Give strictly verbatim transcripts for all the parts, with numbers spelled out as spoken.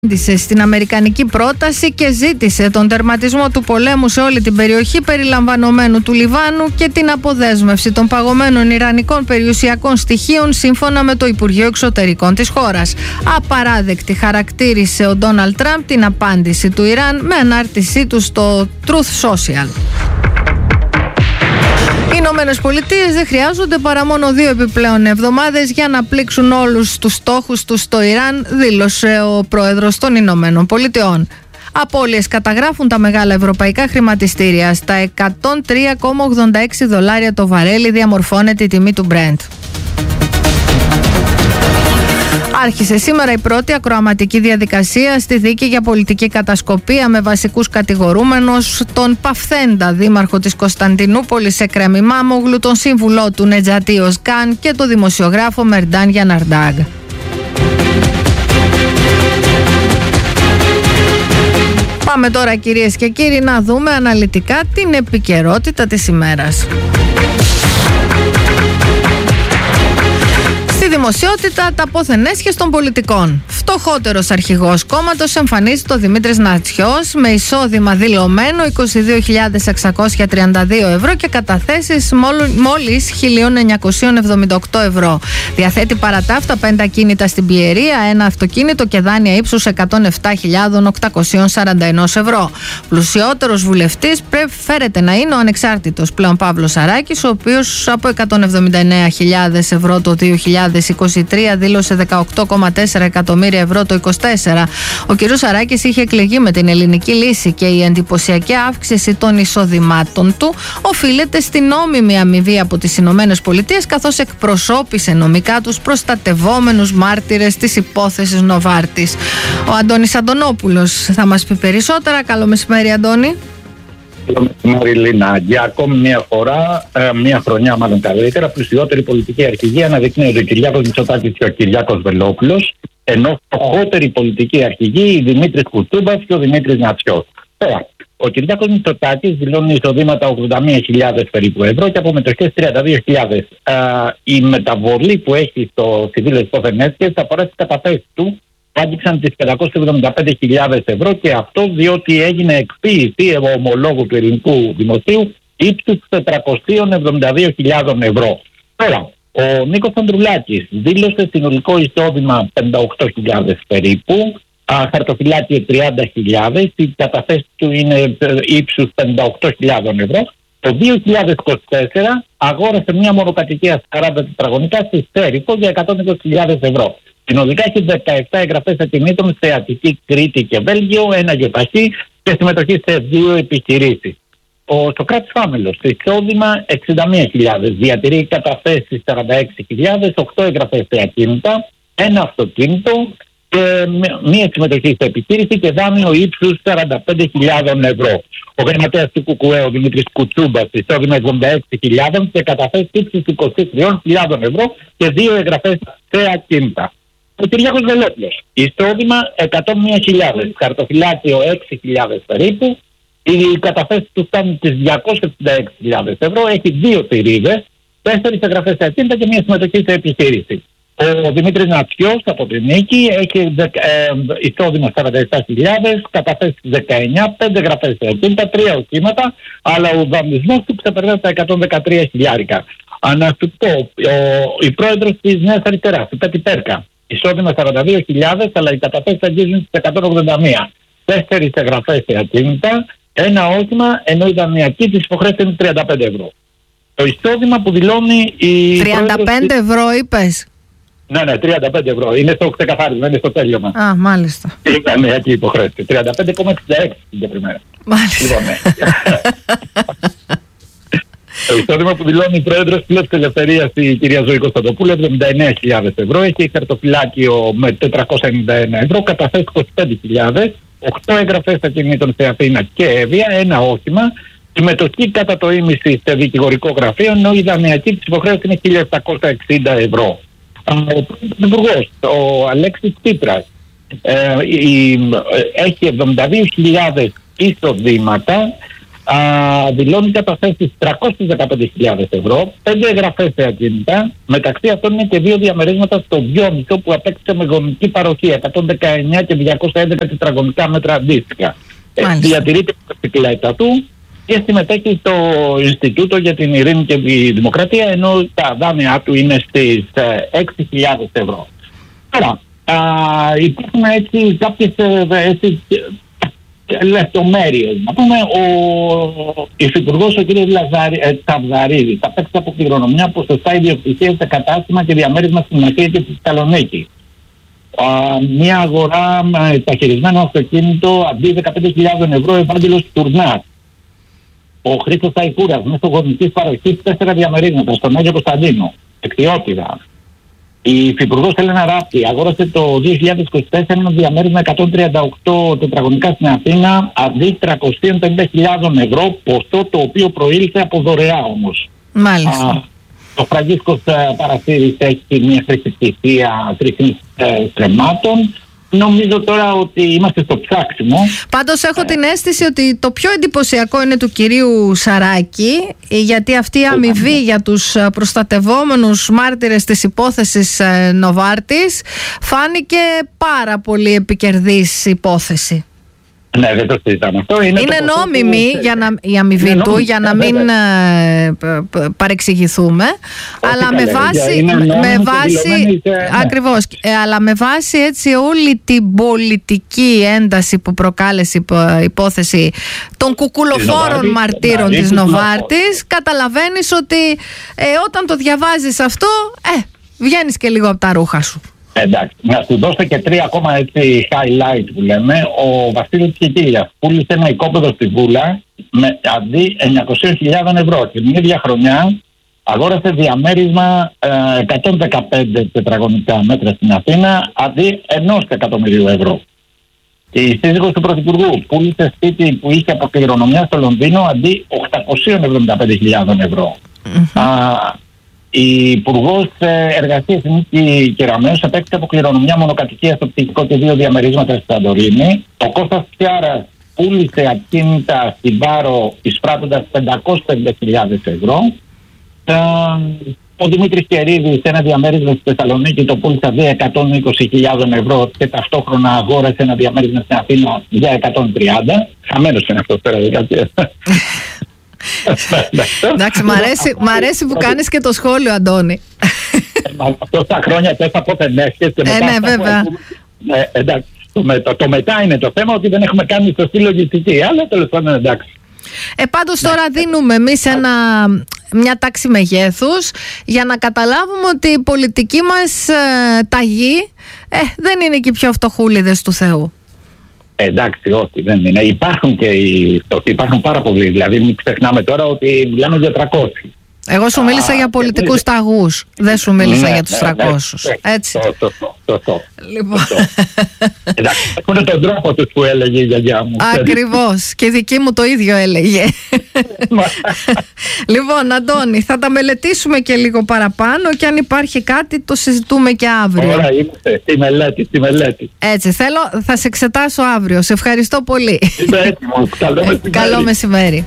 Στην αμερικανική πρόταση και ζήτησε τον τερματισμό του πολέμου σε όλη την περιοχή περιλαμβανομένου του Λιβάνου και την αποδέσμευση των παγωμένων ιρανικών περιουσιακών στοιχείων σύμφωνα με το Υπουργείο Εξωτερικών της χώρας. Απαράδεκτη χαρακτήρισε ο Ντόναλντ Τραμπ την απάντηση του Ιράν με ανάρτησή του στο Truth Social. Οι Ηνωμένες Πολιτείες δεν χρειάζονται παρά μόνο δύο επιπλέον εβδομάδες για να πλήξουν όλους τους στόχους τους στο Ιράν, δήλωσε ο πρόεδρος των Ηνωμένων Πολιτειών. Απώλειες καταγράφουν τα μεγάλα ευρωπαϊκά χρηματιστήρια. Στα εκατόν τρία κόμμα ογδόντα έξι δολάρια το βαρέλι διαμορφώνεται η τιμή του Brent. Άρχισε σήμερα η πρώτη ακροαματική διαδικασία στη δίκη για πολιτική κατασκοπία με βασικούς κατηγορούμενους τον Παφθέντα, δήμαρχο της Κωνσταντινούπολης Εκρέμ Ημάμογλου, τον σύμβουλό του Νετζατή Οσγκάν και τον δημοσιογράφο Μερντάν Γιαναρντάγκ. Πάμε τώρα, κυρίες και κύριοι, να δούμε αναλυτικά την επικαιρότητα της ημέρας. Στη δημοσιότητα, τα πόθεν έσχες των πολιτικών. Φτωχότερος αρχηγός κόμματος εμφανίζεται ο Δημήτρης Νατσιός με εισόδημα δηλωμένο είκοσι δύο χιλιάδες εξακόσια τριάντα δύο ευρώ και καταθέσεις μόλις χίλια εννιακόσια εβδομήντα οκτώ ευρώ. Διαθέτει παρά τα αυτά πέντε ακίνητα στην Πιερία, ένα αυτοκίνητο και δάνεια ύψους εκατόν επτά χιλιάδες οκτακόσια σαράντα ένα ευρώ. Πλουσιότερος βουλευτής φέρεται να είναι ο ανεξάρτητος πλέον Παύλος Σαράκης, ο οποίος από εκατόν εβδομήντα εννέα χιλιάδες ευρώ το δύο χιλιάδες είκοσι τρία δήλωσε δεκαοκτώ κόμμα τέσσερα εκατομμύρια ευρώ το είκοσι τέσσερα. Ο κ. Σαράκης είχε εκλεγεί με την Ελληνική Λύση και η εντυπωσιακή αύξηση των εισοδημάτων του οφείλεται στην νόμιμη αμοιβή από τις Ηνωμένες Πολιτείες, καθώς εκπροσώπησε νομικά τους προστατευόμενους μάρτυρες της υπόθεσης Νοβάρτης. Ο Αντώνης Αντωνόπουλος θα μας πει περισσότερα. Καλό μεσημέρι, Αντώνη. Μαριλίνα, για ακόμη μια φορά, μια χρονιά μάλλον καλύτερα, πλουσιότερη πολιτική αρχηγοί αναδεικνύονται ο Κυριάκος Μητσοτάκης και ο Κυριάκος Βελόπουλος, ενώ φτωχότερη πολιτική αρχηγοί η Δημήτρης Κουτσούμπας και ο Δημήτρης Νατσιός. Τώρα, ο Κυριάκος Μητσοτάκης δηλώνει εισοδήματα ογδόντα μία χιλιάδες περίπου ευρώ και από μετοχές τριάντα δύο χιλιάδες. Η μεταβολή που έχει στο Civil Escofeneskes αφορά τις καταθέσεις του. Άγγιξαν τις πεντακόσιες εβδομήντα πέντε χιλιάδες ευρώ και αυτό διότι έγινε εκποίηση ομολόγου του ελληνικού δημοσίου ύψους τετρακόσιες εβδομήντα δύο χιλιάδες ευρώ. Τώρα, ο Νίκος Ανδρουλάκης δήλωσε συνολικό εισόδημα πενήντα οκτώ χιλιάδες περίπου, χαρτοφυλάκιο τριάντα χιλιάδες, η καταθέση του είναι ύψους πενήντα οκτώ χιλιάδες ευρώ. Το δύο χιλιάδες είκοσι τέσσερα αγόρασε μια μονοκατοικία σαράντα τετραγωνικά στη Σέρικο για εκατόν είκοσι χιλιάδες ευρώ. Συνολικά έχει δεκαεπτά εγγραφές ακινήτων σε Αττική, Κρήτη και Βέλγιο, ένα γεταχή και συμμετοχή σε δύο επιχειρήσεις. Ο Σοκράτης Φάμελος, εισόδημα εξήντα μία χιλιάδες, διατηρεί καταθέσεις σαράντα έξι χιλιάδες, οκτώ εγγραφές σε ακίνητα, ένα αυτοκίνητο και μία συμμετοχή σε επιχείρηση και δάνειο ύψους σαράντα πέντε χιλιάδες ευρώ. Ο γραμματέας του ΚΚΕ, ο Δημήτρης Κουτσούμπας, εισόδημα εβδομήντα έξι χιλιάδες και καταθέσεις ύψους είκοσι τρεις χιλιάδες ευρώ και δύο εγγραφές σε ακίνητα. Ο Κυριάκος Βελόπουλος, εισόδημα εκατόν μία χιλιάδες, χαρτοφυλάκιο έξι χιλιάδες περίπου, οι καταθέσεις του φτάνουν στις διακόσιες εξήντα έξι χιλιάδες ευρώ, έχει δύο θηρίδες, τέσσερις εγγραφές σε ακίνητα και μία συμμετοχή σε επιχείρηση. Ο Δημήτρης Νατσιός από την Νίκη έχει ε, εισόδημα σαράντα επτά χιλιάδες, καταθέσεις δεκαεννιά, πέντε εγγραφές σε ακίνητα, τρία οχήματα, αλλά ο δανεισμός του ξεπερνά τα εκατόν δεκατρία χιλιάρικα. Να σου πω, ο, η πρόεδρος της Νέας Αριστεράς, η Πέτη Πέρκα, εισόδημα σαράντα δύο χιλιάδες, αλλά οι καταθέσεις αγγίζουν στις εκατόν ογδόντα μία. Τέσσερις εγγραφές σε ακίνητα, ένα όχημα, ενώ η δανειακή της υποχρέωση είναι τριάντα πέντε ευρώ. Το εισόδημα που δηλώνει η. τριάντα πέντε ευρώ είπες. Ναι, ναι, τριάντα πέντε ευρώ. Είναι στο ξεκαθάρισμα, είναι στο τέλειωμα. Α, μάλιστα. Η δανειακή υποχρέωση. τριάντα πέντε κόμμα εξήντα έξι συγκεκριμένα. Μάλιστα. Λοιπόν, ναι. Το εισόδημα που δηλώνει η πρόεδρος της Ελευθερίας, η κυρία Ζωή Κωνσταντοπούλου, εβδομήντα εννέα χιλιάδες ευρώ. Έχει χαρτοφυλάκιο με τετρακόσια ενενήντα ένα ευρώ, καταθέσεις είκοσι πέντε χιλιάδες, οκτώ εγγραφές ακινήτων σε Αθήνα και Εύβοια, ένα όχημα, συμμετοχή κατά το ίμιση σε δικηγορικό γραφείο, ενώ η δανειακή της υποχρέωση είναι χίλια επτακόσια εξήντα ευρώ. Ο Πρωθυπουργός, ο Αλέξης Τσίπρας, ε, η, ε, έχει εβδομήντα δύο χιλιάδες εισοδήματα. α, δηλώνει καταθέσεις τριακόσιες δεκαπέντε χιλιάδες ευρώ, πέντε εγγραφές σε ακίνητα. Μεταξύ αυτών είναι και δύο διαμερίσματα στο Βιόμητο που απέκτησε με γονική παροχή, εκατόν δεκαεννιά και διακόσια έντεκα τετραγωνικά μέτρα αντίστοιχα. Ε, διατηρείται η μπικλέτα του και συμμετέχει στο Ινστιτούτο για την Ειρήνη και τη Δημοκρατία, ενώ τα δάνειά του είναι στις έξι χιλιάδες ευρώ. Τώρα, υπάρχουν έτσι κάποιες έτσι, λεπτομέρειες. Να πούμε, ο υφυπουργός ο κ. Τσαβδαρίδης θα παίξει από κληρονομιά ποσοστά ιδιοκτησία σε κατάστημα και διαμέρισμα στην Αθήνα και στη Θεσσαλονίκη. Μια αγορά με ταχυρισμένο αυτοκίνητο αντί δεκαπέντε χιλιάδες ευρώ, Ευάγγελος Τουρνάς. Ο Χρήστος Ταϊκούρας μέσω γονικής παροχής τέσσερα διαμερίσματα στον Άγιο Κωνσταντίνο, Εκτιότητα. Η υφυπουργός Έλενα Ράπτη αγόρασε το δύο χιλιάδες είκοσι τέσσερα ένα διαμέρισμα εκατόν τριάντα οκτώ τετραγωνικά στην Αθήνα αντί τριακόσιες πενήντα χιλιάδες ευρώ, ποσό το οποίο προήλθε από δωρεά όμως. Μάλιστα. Α, ο Φραγκίσκος Παρασύρης έχει μια χρησιμοποιησία τριχνής στρεμμάτων. Νομίζω τώρα ότι είμαστε στο ψάξιμο. Πάντως έχω την αίσθηση ότι το πιο εντυπωσιακό είναι του κυρίου Σαράκη, γιατί αυτή η αμοιβή για τους προστατευόμενους μάρτυρες της υπόθεσης Νοβάρτης φάνηκε πάρα πολύ επικερδής υπόθεση. Ναι, δεν το συζητάμε αυτό. Είναι, είναι νόμιμη για να, η αμοιβή είναι του νόμιμη, για να μην ε, παρεξηγηθούμε, αλλά με βάση, με βάση και... ακριβώς, ναι. Αλλά με βάση έτσι όλη την πολιτική ένταση που προκάλεσε η υπόθεση των κουκουλοφόρων μαρτύρων ναι, της Νοβάρτης, καταλαβαίνεις ότι ε, όταν το διαβάζεις αυτό, ε, βγαίνεις και λίγο από τα ρούχα σου. Εντάξει, να σου δώσω και τρία ακόμα έτσι highlight που λέμε. Ο Βασίλης Κικίλιας πούλησε ένα οικόπεδο στη Βούλα με αντί εννιακόσιες χιλιάδες ευρώ. Την ίδια χρονιά αγόρασε διαμέρισμα ε, εκατόν δεκαπέντε τετραγωνικά μέτρα στην Αθήνα αντί ενός εκατομμυρίου ευρώ. Η σύζυγος του Πρωθυπουργού πούλησε σπίτι που είχε από κληρονομιά στο Λονδίνο αντί οκτακόσιες εβδομήντα πέντε χιλιάδες ευρώ. Mm-hmm. Α, η Υπουργός Εργασίας Νίκη Κεραμέως απέκτησε από κληρονομιά μονοκατοικία στο Πτυχικό και δύο διαμερίσματα στη Σαντορίνη. Ο Κώστας Πιάρας πούλησε ακίνητα στην Πάρο εισπράττοντας πεντακόσιες πενήντα χιλιάδες ευρώ. Ο Δημήτρης Κερίδης ένα διαμέρισμα στη Θεσσαλονίκη το πούλησε αντί εκατόν είκοσι χιλιάδες ευρώ και ταυτόχρονα αγόρασε ένα διαμέρισμα στην Αθήνα για εκατόν τριάντα. Χαμένος είναι αυτό πέρα δηλαδή. Εντάξει, μ' αρέσει, μ' αρέσει που κάνεις και το σχόλιο, Αντώνη. Αυτό τα χρόνια τέσσερα πότε νέσχες και μετά. Ε, ναι, βέβαια. Ε, εντάξει, το, το, το μετά είναι το θέμα ότι δεν έχουμε κάνει σωστή λογιστική, αλλά τέλος πάντων εντάξει. Ε, πάντως τώρα δίνουμε εμείς ένα, μια τάξη μεγέθους για να καταλάβουμε ότι η πολιτική μας ε, ταγή ε, δεν είναι και οι πιο φτωχούλιδες του Θεού. Εντάξει, όχι, δεν είναι. Υπάρχουν και οι φτωχοί, υπάρχουν πάρα πολλοί. Δηλαδή, μην ξεχνάμε τώρα ότι μιλάμε για τριακόσιους. Εγώ σου μίλησα Α, για πολιτικούς ταγούς. Δεν σου μίλησα ναι, για τους ναι, τριακόσιους. Ναι, έτσι. Σωστό, σωστό. Λοιπόν. Εντάξει, έχουν τον τρόπο τους που έλεγε η γιαγιά μου. Ακριβώς. Και η δική μου το ίδιο έλεγε. Λοιπόν, Αντώνη, θα τα μελετήσουμε και λίγο παραπάνω και αν υπάρχει κάτι το συζητούμε και αύριο. Ωραία, είμαστε στη μελέτη, στη μελέτη. Έτσι, θέλω, θα σε εξετάσω αύριο. Σε ευχαριστώ πολύ. Είμαι έτοιμος. Καλό μεσημέρι. Καλό μεσημέρι.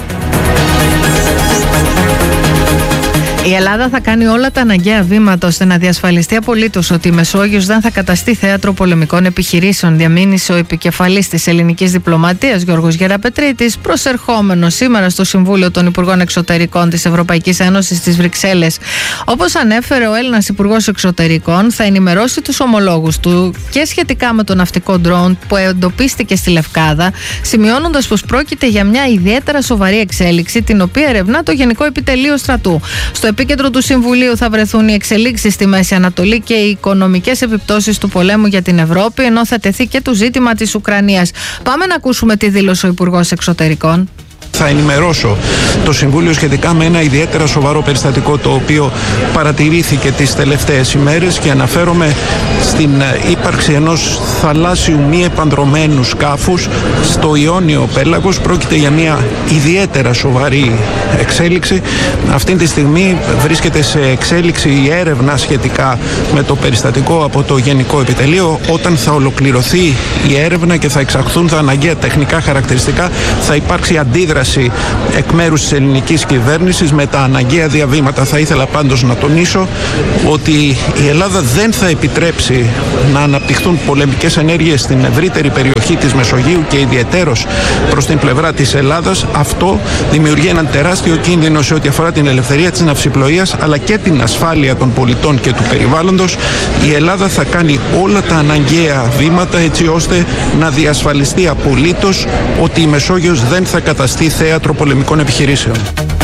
Η Ελλάδα θα κάνει όλα τα αναγκαία βήματα ώστε να διασφαλιστεί απολύτως ότι η Μεσόγειος δεν θα καταστεί θέατρο πολεμικών επιχειρήσεων, διαμήνυσε ο επικεφαλής της ελληνικής διπλωματίας Γιώργος Γεραπετρίτης, προσερχόμενος σήμερα στο Συμβούλιο των Υπουργών Εξωτερικών της Ευρωπαϊκής Ένωσης στις Βρυξέλλες. Όπως ανέφερε ο Έλληνας Υπουργός Εξωτερικών, θα ενημερώσει τους ομολόγους του και σχετικά με το ναυτικό ντρόουν που εντοπίστηκε στη Λευκάδα, σημειώνοντας πως πρόκειται για μια ιδιαίτερα σοβαρή εξέλιξη, την οποία ερευνά το Γενικό Επιτελείο Στρατού. Στο επίκεντρο του Συμβουλίου θα βρεθούν οι εξελίξεις στη Μέση Ανατολή και οι οικονομικές επιπτώσεις του πολέμου για την Ευρώπη, ενώ θα τεθεί και το ζήτημα της Ουκρανίας. Πάμε να ακούσουμε τι δήλωσε ο Υπουργός Εξωτερικών. Θα ενημερώσω το Συμβούλιο σχετικά με ένα ιδιαίτερα σοβαρό περιστατικό το οποίο παρατηρήθηκε τις τελευταίες ημέρες και αναφέρομαι στην ύπαρξη ενός θαλάσσιου μη επανδρωμένου σκάφους στο Ιόνιο Πέλαγος. Πρόκειται για μια ιδιαίτερα σοβαρή εξέλιξη. Αυτή τη στιγμή βρίσκεται σε εξέλιξη η έρευνα σχετικά με το περιστατικό από το Γενικό Επιτελείο. Όταν θα ολοκληρωθεί η έρευνα και θα εξαχθούν τα αναγκαία τεχνικά χαρακτηριστικά, θα υπάρξει αντίδραση αντίδραση εκ μέρους της ελληνικής κυβέρνησης με τα αναγκαία διαβήματα. Θα ήθελα πάντως να τονίσω ότι η Ελλάδα δεν θα επιτρέψει να αναπτυχθούν πολεμικές ενέργειες στην ευρύτερη περιοχή της Μεσογείου και ιδιαιτέρως προς την πλευρά της Ελλάδας. Αυτό δημιουργεί έναν τεράστιο κίνδυνο σε ό,τι αφορά την ελευθερία της ναυσιπλοείας αλλά και την ασφάλεια των πολιτών και του περιβάλλοντος. Η Ελλάδα θα κάνει όλα τα αναγκαία βήματα έτσι ώστε να διασφαλιστεί απολύτως ότι η Μεσόγειος δεν θα καταστεί θέατρο πολεμικών επιχειρήσεων.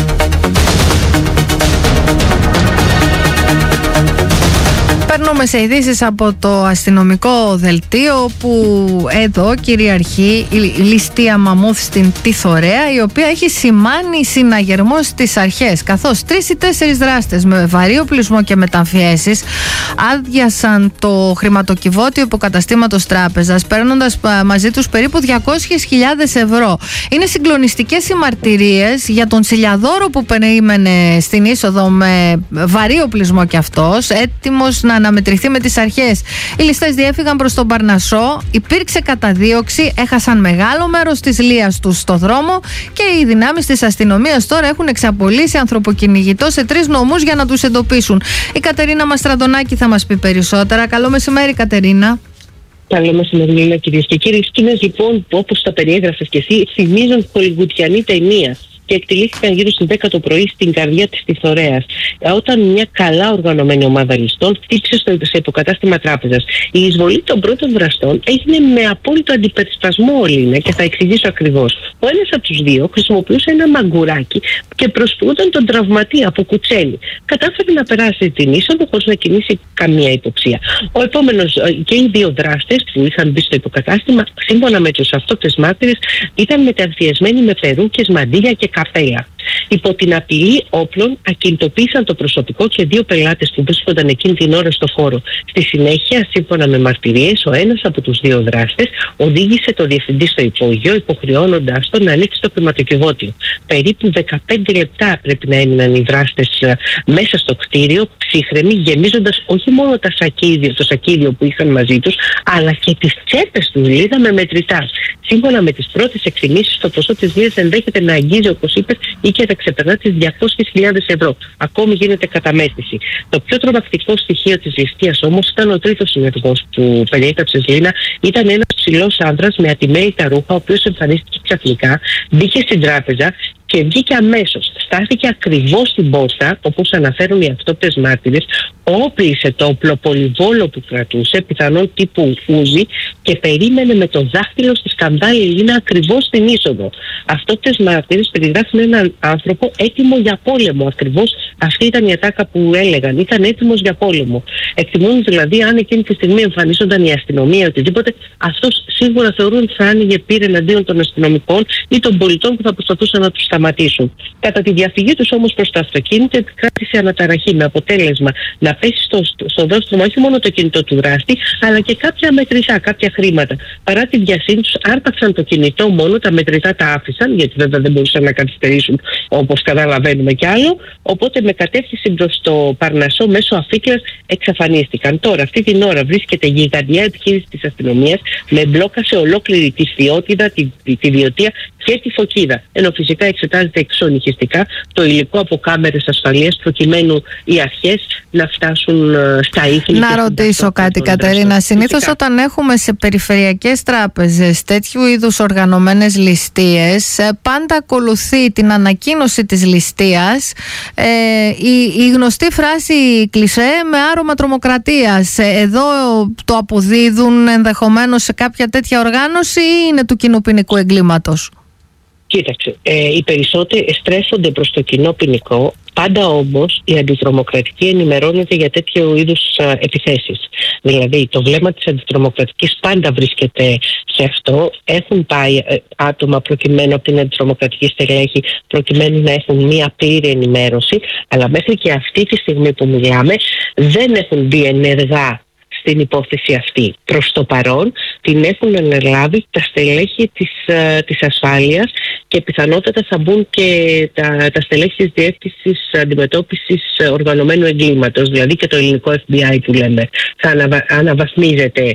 Παίρνουμε σε ειδήσεις από το αστυνομικό δελτίο που εδώ κυριαρχεί η ληστεία μαμούθ στην Τιθωρέα, η οποία έχει σημάνει συναγερμό στις αρχές, καθώς τρεις ή τέσσερις δράστες με βαρύ οπλισμό και μεταμφιέσεις άδειασαν το χρηματοκιβώτιο υποκαταστήματος τράπεζας, παίρνοντας μαζί τους περίπου διακόσιες χιλιάδες ευρώ. Είναι συγκλονιστικές οι μαρτυρίες για τον τσιλιαδόρο που περίμενε στην είσοδο με βαρύ οπλισμό κι αυτός, έτοιμος να αναμετρηθεί με τις αρχές. Οι ληστές διέφυγαν προς τον Παρνασσό, υπήρξε καταδίωξη, έχασαν μεγάλο μέρος της λίας τους στο δρόμο και οι δυνάμεις της αστυνομίας τώρα έχουν εξαπολύσει ανθρωποκυνηγητό σε τρεις νομούς για να τους εντοπίσουν. Η Κατερίνα Μαστραντονάκη θα μας πει περισσότερα. Καλό μεσημέρι, Κατερίνα. Καλό μεσημέρι, κυρίες και κύριοι. Οι σκηνές λοιπόν που, όπως τα περιέγραφες και εσύ, θυμίζουν χολιγουτιανή ταινία και εκτελήθηκαν γύρω στις δέκα το πρωί στην καρδιά της Τιθωρέας, όταν μια καλά οργανωμένη ομάδα ληστών χτύπησε στο σε υποκατάστημα τράπεζας. Η εισβολή των πρώτων δραστών έγινε με απόλυτο αντιπερισπασμό, Λίνα, και θα εξηγήσω ακριβώς. Ο ένας από τους δύο χρησιμοποιούσε ένα μαγκουράκι και προσποιούταν τον τραυματία από κουτσέλι. Κατάφερε να περάσει την είσοδο χωρίς να κινήσει καμία υποψία. Ο επόμενος και οι δύο δράστες που είχαν μπει στο υποκατάστημα, σύμφωνα με τους αυτόπτες μάρτυρες, ήταν μεταμφιεσμένοι με φερούκες, μαντίλια και καπέλα. Υπό την απειλή όπλων ακινητοποίησαν το προσωπικό και δύο πελάτες που βρίσκονταν εκείνη την ώρα στο χώρο. Στη συνέχεια, σύμφωνα με μαρτυρίες, ο ένας από τους δύο δράστες οδήγησε το διευθυντή στο υπόγειο, υποχρεώνοντάς τον να ανοίξει το χρηματοκιβώτιο. Περίπου δεκαπέντε λεπτά πρέπει να έμειναν οι δράστες μέσα στο κτίριο, ψύχρεμοι, γεμίζοντας όχι μόνο τα σακίδιο, το σακίδιο που είχαν μαζί τους, αλλά και τις τσέπες του Λίδα με μετρητά. Σύμφωνα με τις πρώτες εκτιμήσεις, το ποσό της λίρας ενδέχεται να αγγίζει, όπως είπες, ή και να ξεπερνά τις διακόσιες χιλιάδες ευρώ. Ακόμη γίνεται καταμέτρηση. Το πιο τρομακτικό στοιχείο της ληστείας όμως ήταν ο τρίτος συνεργός που περιέγραψες, Λίνα. Ήταν ένας ψηλός άνδρας με ατιμέητα ρούχα, ο οποίος εμφανίστηκε ξαφνικά, μπήκε στην τράπεζα και βγήκε αμέσως. Στάθηκε ακριβώς στην πόρτα, όπως αναφέρουν οι αυτόπτες μάρτυρες, όπλισε το οπλοπολιβόλο που κρατούσε, πιθανόν τύπου ούζι, και περίμενε με το δάχτυλο στη σκανδάλη Λίνα ακριβώς στην είσοδο. Αυτόπτες μάρτυρες περιγράφουν έναν άνθρωπο έτοιμο για πόλεμο. Ακριβώς αυτή ήταν η ατάκα που έλεγαν. Ήταν έτοιμος για πόλεμο. Εκτιμούν δηλαδή, αν εκείνη τη στιγμή εμφανίζονταν η αστυνομία ή οτιδήποτε, αυτός σίγουρα θεωρούν ότι θα άνοιγε πύρ εναντίον των αστυνομικών ή των πολιτών που θα προσπαθούσαν να τους σταματήσουν. Κατά τη διαφυγή τους όμως προς το αυτοκίνητο, επικράτησε αναταραχή, με αποτέλεσμα να πέσει στο, στο δρόστρωμα όχι μόνο το κινητό του δράστη, αλλά και κάποια μετρητά, κάποια χρήματα. Παρά τη βιασύνη τους, άρπαξαν το κινητό μόνο, τα μετρητά τα άφησαν, γιατί βέβαια δεν μπορούσαν να καθυστερήσουν, όπως καταλαβαίνουμε κι άλλο. Οπότε με κατεύθυνση προς το Παρνασσό μέσω αφίκρας εξαφανίστηκαν. Τώρα, αυτή την ώρα βρίσκεται γιγαντιά επιχείρηση της αστυνομίας με μπλόκα σε ολόκληρη τη Φιότιδα, τη, τη, τη Βιωτία και τη Φωκίδα. Ενώ φυσικά εξετάζεται εξονυχιστικά το υλικό από κάμερες ασφαλείας, προκειμένου οι αρχές να φτάσουν στα ίχνη. Να ρωτήσω κάτι, Κατερίνα. Συνήθως όταν έχουμε σε περιφερειακές τράπεζες τέτοιου είδους οργανωμένες ληστείες, πάντα ακολουθεί την ανακοίνωση της ληστείας ε, η, η γνωστή φράση κλισέ με άρωμα τρομοκρατίας. Εδώ το αποδίδουν ενδεχομένως σε κάποια τέτοια οργάνωση ή είναι του κοινού ποινικού εγκλήματος? Κοίταξε, ε, οι περισσότεροι στρέφονται προς το κοινό ποινικό. Πάντα όμως η αντιτρομοκρατική ενημερώνεται για τέτοιου είδους α, επιθέσεις. Δηλαδή το βλέμμα της αντιτρομοκρατικής πάντα βρίσκεται σε αυτό. Έχουν πάει ε, άτομα προκειμένου από την αντιτρομοκρατική στελέχη, προκειμένου να έχουν μία πλήρη ενημέρωση, αλλά μέχρι και αυτή τη στιγμή που μιλάμε δεν έχουν μπει ενεργά στην υπόθεση αυτή. Προς το παρόν την έχουν αναλάβει τα στελέχη της, uh, της ασφάλειας και πιθανότατα θα μπουν και τα, τα στελέχη της Διεύθυνσης Αντιμετώπισης Οργανωμένου Εγκλήματος, δηλαδή και το ελληνικό εφ μπι άι που λέμε. Θα αναβα, αναβαθμίζεται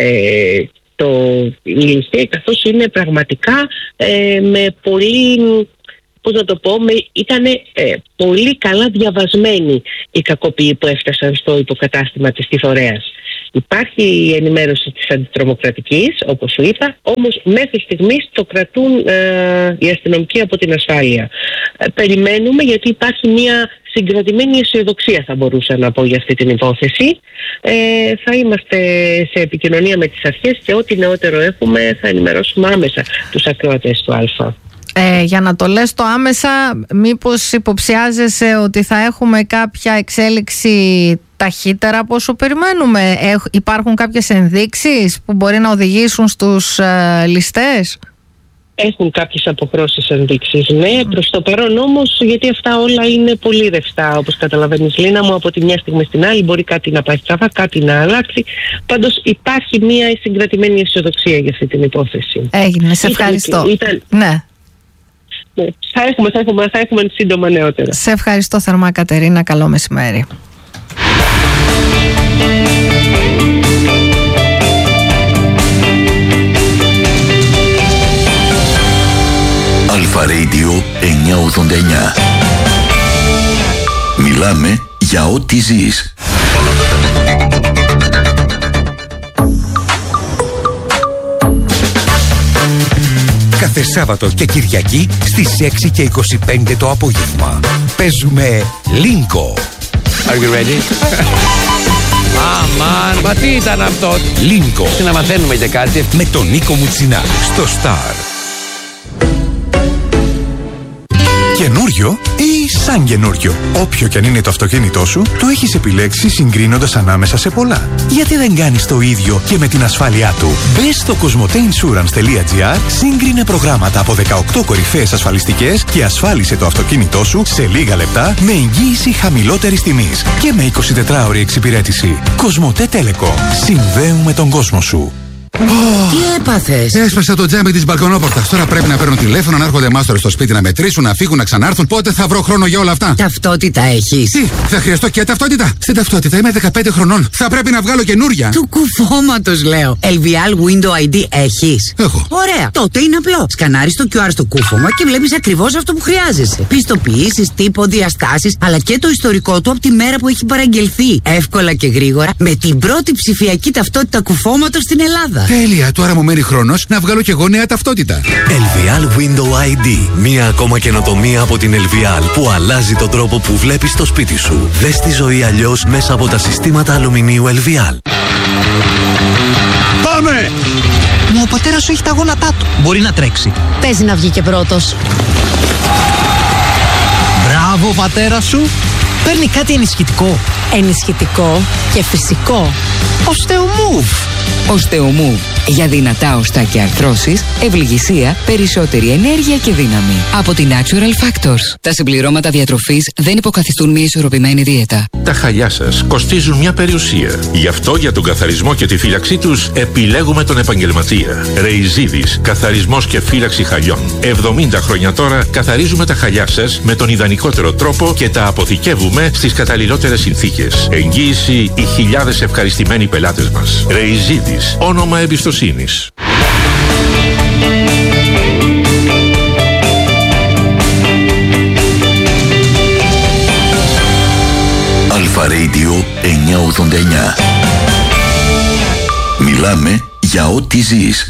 ε, το, η ληστεία, καθώς είναι πραγματικά ε, με πολύ πώς να το πω, ήταν ε, πολύ καλά διαβασμένοι οι κακοποιοί που έφτασαν στο υποκατάστημα της Τιθωρέας. Υπάρχει η ενημέρωση της αντιτρομοκρατικής, όπως σου είπα, όμως μέχρι στιγμής το κρατούν ε, οι αστυνομικοί από την ασφάλεια. Ε, περιμένουμε, γιατί υπάρχει μια συγκρατημένη αισιοδοξία, θα μπορούσα να πω, για αυτή την υπόθεση. Ε, θα είμαστε σε επικοινωνία με τις αρχές και ό,τι νεότερο έχουμε θα ενημερώσουμε άμεσα τους ακροατές του Α. Ε, για να το λες το άμεσα, μήπως υποψιάζεσαι ότι θα έχουμε κάποια εξέλιξη ταχύτερα από όσο περιμένουμε? Ε, υπάρχουν κάποιες ενδείξεις που μπορεί να οδηγήσουν στους ε, ληστές? Έχουν κάποιες αποχρώσεις ενδείξεις, ναι. Mm. Προς το παρόν όμως, γιατί αυτά όλα είναι πολύ ρευστά, όπως καταλαβαίνεις, Λίνα μου, από τη μια στιγμή στην άλλη μπορεί κάτι να πάει στραβά, κάτι να αλλάξει. Πάντως υπάρχει μια συγκρατημένη αισιοδοξία για αυτή την υπόθεση. Έγινε, σε ευχαριστώ. Ήταν, ήταν... Ναι. Ναι, θα έχουμε, θα έχουμε, θα έχουμε σύντομα νεότερα. Σε ευχαριστώ θερμά, Κατερίνα. Καλό μεσημέρι. Αλφα Radio εννιακόσια ογδόντα εννιά. Μιλάμε για ό,τι ζεις. Κάθε Σάββατο και Κυριακή στις έξι και είκοσι πέντε το απόγευμα παίζουμε Lingo. Are you ready? Αμάν, μα τι ήταν αυτό? Lingo. Τι να μαθαίνουμε και κάτι. Με τον Νίκο Μουτσινά στο Star. Καινούριο ή σαν καινούριο? Όποιο κι αν είναι το αυτοκίνητό σου, το έχεις επιλέξει συγκρίνοντας ανάμεσα σε πολλά. Γιατί δεν κάνεις το ίδιο και με την ασφάλειά του? Μπες στο κοσμοτέινσουρανς τελεία τζι άρ, σύγκρινε προγράμματα από δεκαοκτώ κορυφαίες ασφαλιστικές και ασφάλισε το αυτοκίνητό σου σε λίγα λεπτά με εγγύηση χαμηλότερης τιμής και με εικοσιτετράωρη εξυπηρέτηση. Κοσμοτέ Telecom. Συνδέουμε τον κόσμο σου. Oh. Τι έπαθες? Έσπασα το τζάμι της μπαλκονόπορτας. Τώρα πρέπει να παίρνω τηλέφωνο, να έρχονται μάστορες στο σπίτι να μετρήσουν, να φύγουν, να ξανάρθουν. Πότε θα βρω χρόνο για όλα αυτά? Ταυτότητα έχεις? Τι, θα χρειαστώ και ταυτότητα? Στην ταυτότητα είμαι δεκαπέντε χρονών. Θα πρέπει να βγάλω καινούρια. Του κουφώματος λέω. ελ βι ελ Window άι ντι έχεις? Έχω. Ωραία. Τότε είναι απλό. Σκανάρεις το κιου αρ στο κούφωμα και βλέπεις ακριβώς αυτό που χρειάζεσαι. Πιστοποιήσεις, τύπο, διαστάσεις, αλλά και το ιστορικό του από τη μέρα που έχει παραγγελθεί. Εύκολα και γρήγορα με την πρώτη ψηφιακή ταυτότητα κουφώματος στην Ελλάδα. Τέλεια, τώρα μου μένει χρόνος να βγάλω κι εγώ νέα ταυτότητα. ελ βι ελ Window άι ντι. Μία ακόμα καινοτομία από την ελ βι ελ που αλλάζει τον τρόπο που βλέπεις το σπίτι σου. Δες τη ζωή αλλιώς μέσα από τα συστήματα αλουμινίου ελ βι ελ. Πάμε! Μα ο πατέρας σου έχει τα γόνατά του. Μπορεί να τρέξει. Παίζει να βγει και πρώτος. Μπράβο, πατέρα σου. Παίρνει κάτι ενισχυτικό. Ενισχυτικό και φυσικό. Osteomove. Osteomove. Για δυνατά οστά και αρθρώσεις, ευληγησία, περισσότερη ενέργεια και δύναμη. Από την Natural Factors. Τα συμπληρώματα διατροφής δεν υποκαθιστούν μια ισορροπημένη δίαιτα. Τα χαλιά σας κοστίζουν μια περιουσία. Γι' αυτό για τον καθαρισμό και τη φύλαξή τους επιλέγουμε τον επαγγελματία. Ρεϊζίδης, καθαρισμός και φύλαξη χαλιών. εβδομήντα χρόνια τώρα καθαρίζουμε τα χαλιά σας με τον ιδανικότερο τρόπο και τα αποθηκεύουμε στις καταλληλότερες συνθήκες. Εγγύηση οι χιλιάδες ευχαριστημένοι πελάτες μας. Ρεϊζίδης, όνομα εμπιστοσύνης. Αλφα Radio εννιακόσια ογδόντα εννιά. Μιλάμε για ό,τι ζεις.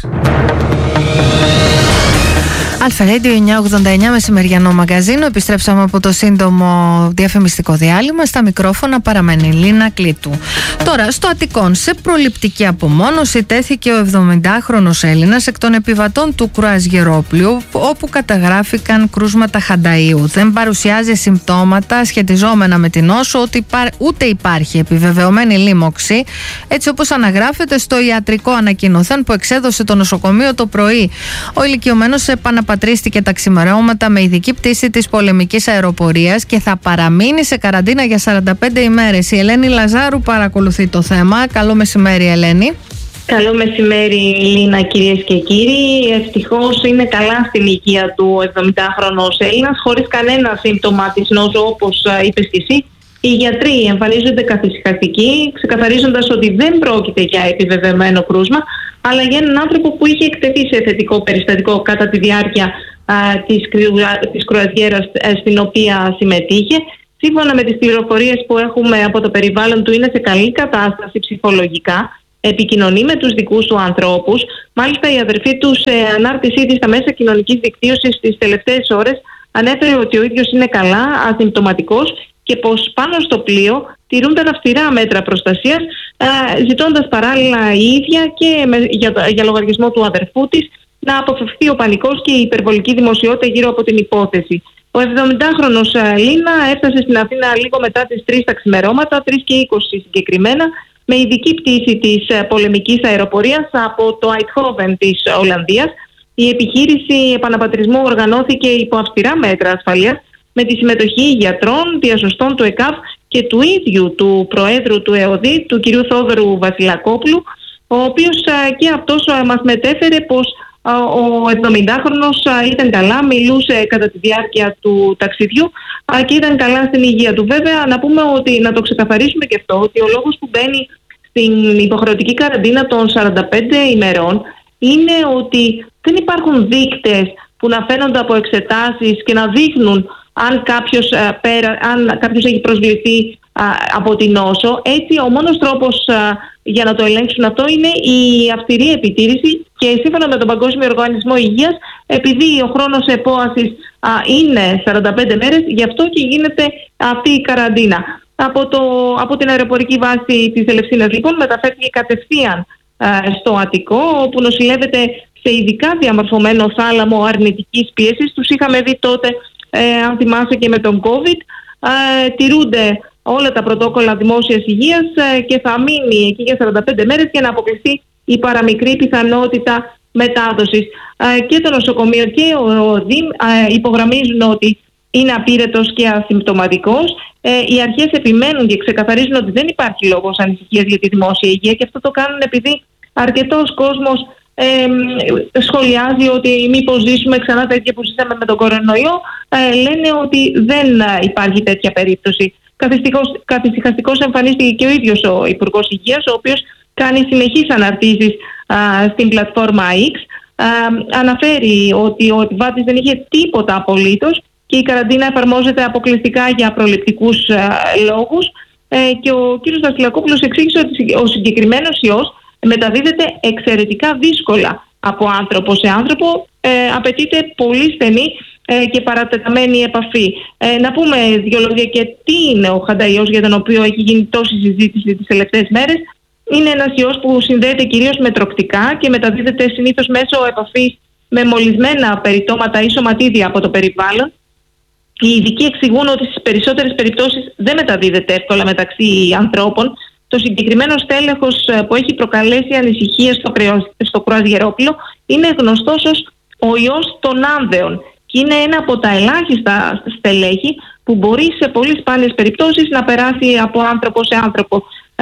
Αλφα Radio εννιακόσια ογδόντα εννιά, μεσημεριανό μαγκαζίνο. Επιστρέψαμε από το σύντομο διαφημιστικό διάλειμμα. Στα μικρόφωνα παραμένει η Λίνα Κλήτου. Τώρα, στο Αττικόν, σε προληπτική απομόνωση τέθηκε ο εβδομηντάχρονος Έλληνας εκ των επιβατών του κρουάζ Γερόπλοιου, όπου καταγράφηκαν κρούσματα χανταΐου. Δεν παρουσιάζει συμπτώματα σχετιζόμενα με την νόσο, ούτε υπάρχει επιβεβαιωμένη λίμωξη, έτσι όπως αναγράφεται στο ιατρικό ανακοινωθέν που εξέδωσε το νοσοκομείο το πρωί. Ο ηλικιωμένος επαναπατρίστηκε τα ξημερώματα με ειδική πτήση της πολεμικής αεροπορίας και θα παραμείνει σε καραντίνα για σαράντα πέντε ημέρες. Η Ελένη Λαζάρου παρακολουθεί το θέμα. Καλό μεσημέρι, Ελένη. Καλό μεσημέρι, Λίνα, κυρίες και κύριοι. Ευτυχώς είναι καλά στην ηλικία του εβδομηντάχρονος Έλληνας, χωρίς κανένα σύμπτωμα της νόσου, όπως είπες και εσύ. Οι γιατροί εμφανίζονται καθησυχαστικοί, ξεκαθαρίζοντας ότι δεν πρόκειται για επιβεβαιωμένο κρούσμα, αλλά για έναν άνθρωπο που είχε εκτεθεί σε θετικό περιστατικό κατά τη διάρκεια α, της, κρουα, της κρουαζιέρας στην οποία συμμετείχε. Σύμφωνα με τις πληροφορίες που έχουμε από το περιβάλλον του, είναι σε καλή κατάσταση ψυχολογικά, επικοινωνεί με τους δικούς του ανθρώπους. Μάλιστα η αδερφή του σε ανάρτησή της στα μέσα κοινωνικής δικτύωσης τις τελευταίες ώρες ανέφερε ότι ο ίδιος είναι καλά, ασυμπτωματικός και πως πάνω στο πλοίο τηρούνταν αυστηρά μέτρα προστασίας, ζητώντας παράλληλα η ίδια και με, για, για λογαριασμό του αδερφού της να αποφευθεί ο πανικός και η υπερβολική δημοσιότητα γύρω από την υπόθεση. Ο εβδομηντάχρονος Λίνα έφτασε στην Αθήνα λίγο μετά τις τρεις τα ξημερώματα, τρεις και είκοσι συγκεκριμένα, με ειδική πτήση της πολεμικής αεροπορίας από το Eindhoven της Ολλανδίας. Η επιχείρηση επαναπατρισμού οργανώθηκε υπό αυστηρά μέτρα ασφαλείας, με τη συμμετοχή γιατρών, διασωστών του ΕΚΑΒ και του ίδιου του Προέδρου του ΕΟΔΗ, του κ. Θόδωρου Βασιλακόπουλου, ο οποίος και αυτός μας μετέφερε πως ο εβδομηντάχρονος ήταν καλά, μιλούσε κατά τη διάρκεια του ταξιδιού και ήταν καλά στην υγεία του. Βέβαια, να πούμε ότι, να το ξεκαθαρίσουμε και αυτό, ότι ο λόγος που μπαίνει στην υποχρεωτική καραντίνα των σαράντα πέντε ημερών είναι ότι δεν υπάρχουν δείκτες που να φαίνονται από εξετάσεις και να δείχνουν αν κάποιος, πέρα, αν κάποιος έχει προσβληθεί από την νόσο. Έτσι, ο μόνος τρόπος για να το ελέγξουν αυτό είναι η αυστηρή επιτήρηση, και σύμφωνα με τον Παγκόσμιο Οργανισμό Υγείας, επειδή ο χρόνος επόασης είναι σαράντα πέντε μέρες, γι' αυτό και γίνεται αυτή η καραντίνα. Από, το, από την αεροπορική βάση της Ελευσίνας, λοιπόν, μεταφέρθηκε κατευθείαν α, στο Αττικό, όπου νοσηλεύεται σε ειδικά διαμορφωμένο θάλαμο αρνητικής πίεσης. Τους είχαμε δει τότε, ε, αν θυμάσαι, και με τον COVID. Ε, τηρούνται όλα τα πρωτόκολλα δημόσιας υγείας ε, και θα μείνει εκεί για σαράντα πέντε μέρες για να αποκλειστεί η παραμικρή πιθανότητα μετάδοσης. Ε, και το νοσοκομείο και ο, ο ΔΥΜ ε, υπογραμμίζουν ότι είναι απείρετος και ασυμπτωματικός. Ε, οι αρχές επιμένουν και ξεκαθαρίζουν ότι δεν υπάρχει λόγος ανησυχίας για τη δημόσια υγεία, και αυτό το κάνουν επειδή αρκετός κόσμος ε, σχολιάζει ότι μήπως ζήσουμε ξανά τέτοια που ζήσαμε με τον κορονοϊό. Ε, λένε ότι δεν υπάρχει τέτοια περίπτωση. Καθησυχαστικός εμφανίστηκε και ο ίδιος ο Υπουργός Υγείας, ο οποίος κάνει συνεχείς αναρτήσεις α, στην πλατφόρμα X. Α, αναφέρει ότι ο επιβάτης δεν είχε τίποτα απολύτως και η καραντίνα εφαρμόζεται αποκλειστικά για προληπτικούς α, λόγους. Ε, και ο κ. Βασιλακόπουλος εξήγησε ότι ο συγκεκριμένος ιός μεταδίδεται εξαιρετικά δύσκολα από άνθρωπο σε άνθρωπο. Ε, απαιτείται πολύ στενή ε, και παρατεταμένη επαφή. Ε, να πούμε δύο λόγια και τι είναι ο χανταϊός, για τον οποίο έχει γίνει τόση συζήτηση τις τελευταίες μέρες. Είναι ένας ιός που συνδέεται κυρίως με τροκτικά και μεταδίδεται συνήθως μέσω επαφής με μολυσμένα περιτώματα ή σωματίδια από το περιβάλλον. Οι ειδικοί εξηγούν ότι στις περισσότερες περιπτώσεις δεν μεταδίδεται εύκολα μεταξύ ανθρώπων. Το συγκεκριμένο στέλεχος που έχει προκαλέσει ανησυχίες στο, στο κρουαζιερόπλοιο είναι γνωστός ως ο ιός των Άνδεων και είναι ένα από τα ελάχιστα στελέχη που μπορεί σε πολύ σπάνιες περιπτώσεις να περάσει από άνθρωπο σε άνθρωπο.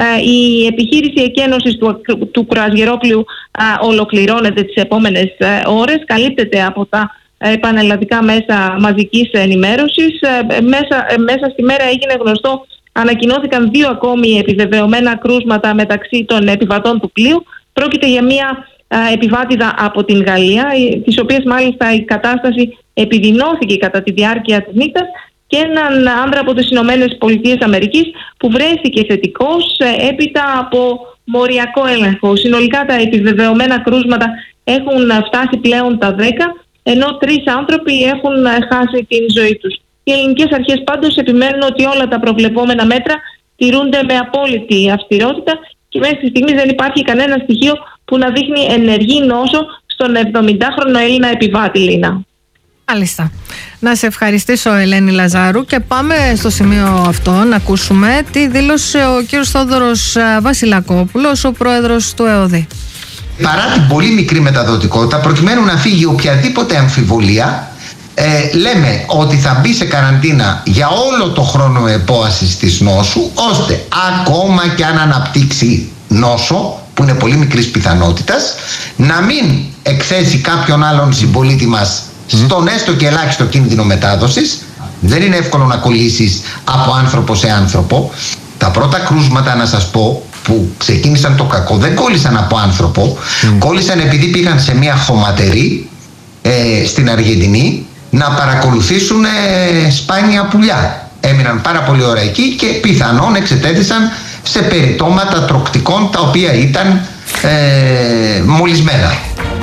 Η επιχείρηση εκένωσης του, του κρουαζιερόπλοιου ολοκληρώνεται τις επόμενες ώρες, καλύπτεται από τα πανελλαδικά μέσα μαζικής ενημέρωσης. Μέσα, μέσα στη μέρα έγινε γνωστό, ανακοινώθηκαν δύο ακόμη επιβεβαιωμένα κρούσματα μεταξύ των επιβατών του πλοίου. Πρόκειται για μια επιβάτηδα από την Γαλλία, της οποίας μάλιστα η κατάσταση επιδεινώθηκε κατά τη διάρκεια της νύχτας, και έναν άνδρα από τις Ηνωμένες Πολιτείες Αμερικής που βρέθηκε θετικός έπειτα από μοριακό έλεγχο. Συνολικά τα επιβεβαιωμένα κρούσματα έχουν φτάσει πλέον τα δέκα, ενώ τρεις άνθρωποι έχουν χάσει την ζωή τους. Οι ελληνικές αρχές πάντως επιμένουν ότι όλα τα προβλεπόμενα μέτρα τηρούνται με απόλυτη αυστηρότητα και μέχρι τη στιγμή δεν υπάρχει κανένα στοιχείο που να δείχνει ενεργή νόσο στον εβδομηντάχρονο Έλληνα επιβάτη, Λίνα. Μάλιστα. Να σε ευχαριστήσω, Ελένη Λαζάρου, και πάμε στο σημείο αυτό να ακούσουμε τι δήλωσε ο κύριος Θόδωρος Βασιλακόπουλος, ο πρόεδρος του ΕΟΔΗ. Παρά την πολύ μικρή μεταδοτικότητα, προκειμένου να φύγει οποιαδήποτε αμφιβολία, ε, λέμε ότι θα μπει σε καραντίνα για όλο το χρόνο επόασης της νόσου, ώστε ακόμα και αν αναπτύξει νόσο, που είναι πολύ μικρής πιθανότητας, να μην εκθέσει κάποιον άλλον συμπολίτη μας στον έστω και ελάχιστο κίνδυνο μετάδοσης. Δεν είναι εύκολο να κολλήσεις από άνθρωπο σε άνθρωπο. Τα πρώτα κρούσματα, να σας πω, που ξεκίνησαν το κακό, δεν κόλλησαν από άνθρωπο, mm. κόλλησαν επειδή πήγαν σε μια χωματερή ε, στην Αργεντινή να παρακολουθήσουν ε, σπάνια πουλιά. Έμειναν πάρα πολύ ώρα εκεί και πιθανόν εξετέθησαν σε περιτώματα τροκτικών τα οποία ήταν ε, μολυσμένα.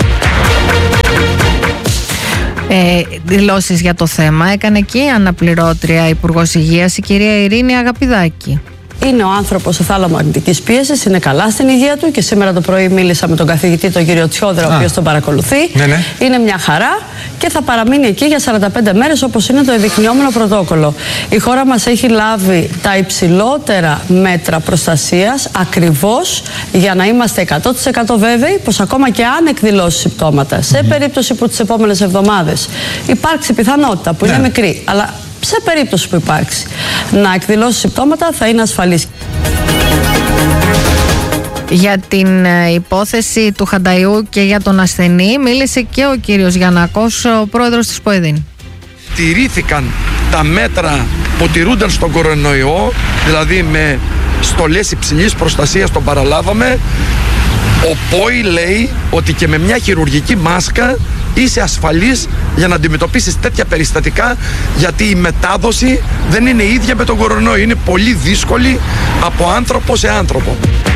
Ε, δηλώσεις για το θέμα έκανε και η αναπληρώτρια Υπουργός Υγείας, η κυρία Ειρήνη Αγαπηδάκη. Είναι ο άνθρωπος σε θάλαμο αρνητικής πίεσης, είναι καλά στην υγεία του και σήμερα το πρωί μίλησα με τον καθηγητή τον κύριο Τσιόδρα, ο οποίος τον παρακολουθεί. Ναι, ναι. Είναι μια χαρά και θα παραμείνει εκεί για σαράντα πέντε μέρες όπως είναι το επιδεικνυόμενο πρωτόκολλο. Η χώρα μας έχει λάβει τα υψηλότερα μέτρα προστασίας ακριβώς για να είμαστε εκατό τοις εκατό βέβαιοι πως ακόμα και αν εκδηλώσει συμπτώματα, σε περίπτωση που τις επόμενες εβδομάδες υπάρξει πιθανότητα που ναι. είναι μικρή, αλλά σε περίπτωση που υπάρξει να εκδηλώσει συμπτώματα θα είναι ασφαλής. Για την υπόθεση του Χανταϊού και για τον ασθενή μίλησε και ο κύριος Γιαννάκος, ο πρόεδρος της ΠΟΕΔΗΝ. Τηρήθηκαν τα μέτρα που τηρούνταν στον κορονοϊό, δηλαδή με στολές υψηλής προστασίας τον παραλάβαμε. Ο ΠΟΗ λέει ότι και με μια χειρουργική μάσκα είσαι ασφαλής για να αντιμετωπίσεις τέτοια περιστατικά, γιατί η μετάδοση δεν είναι ίδια με τον κορονοϊό. Είναι πολύ δύσκολη από άνθρωπο σε άνθρωπο.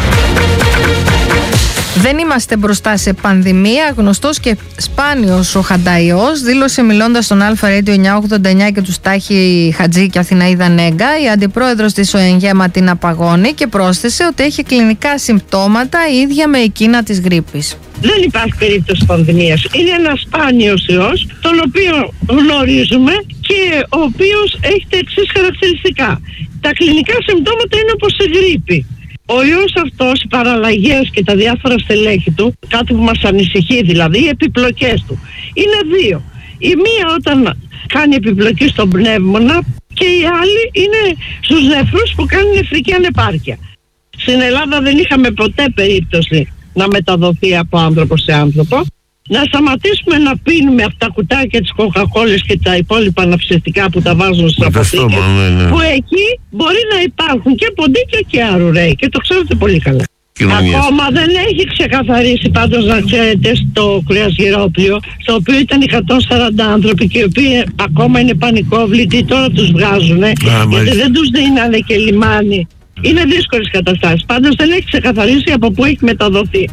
Δεν είμαστε μπροστά σε πανδημία. Γνωστός και σπάνιος ο Χανταϊός, δήλωσε μιλώντας στον Αλφα Radio εννιακόσια ογδόντα εννιά και του Στάχη Χατζή και Αθηναίδα Νέγκα η αντιπρόεδρος της ΟΕΝΓΕ Ματίνα Παγώνη, και πρόσθεσε ότι έχει κλινικά συμπτώματα ίδια με εκείνα της γρίπης. Δεν υπάρχει περίπτωση πανδημίας. Είναι ένας σπάνιος ιός, τον οποίο γνωρίζουμε και ο οποίος έχει τα εξής χαρακτηριστικά. Τα κλινικά συμπτώματα είναι όπως σε γρίπη. Ο ιός αυτός, οι παραλλαγές και τα διάφορα στελέχη του, κάτι που μας ανησυχεί δηλαδή, οι επιπλοκές του, είναι δύο. Η μία όταν κάνει επιπλοκή στον πνεύμονα και η άλλη είναι στους νεφρούς που κάνουν νεφρική ανεπάρκεια. Στην Ελλάδα δεν είχαμε ποτέ περίπτωση να μεταδοθεί από άνθρωπο σε άνθρωπο. Να σταματήσουμε να πίνουμε από τα κουτάκια της κοκακόλης και τα υπόλοιπα αναψυκτικά που τα βάζουν στις αποθήκες, ναι, ναι. που εκεί μπορεί να υπάρχουν και ποντίκια και αρουραίοι και το ξέρετε πολύ καλά. Κοινωνίες. Ακόμα δεν έχει ξεκαθαρίσει πάντως, να ξέρετε, στο κρεασγερόπλιο, στο οποίο ήταν εκατόν σαράντα άνθρωποι και οι οποίοι ακόμα είναι πανικόβλητοι, τώρα τους βγάζουν γιατί δεν τους δίνανε και λιμάνι. Είναι δύσκολες καταστάσεις. Πάντως δεν έχει ξεκαθαρίσει από πού έχει μεταδοθεί.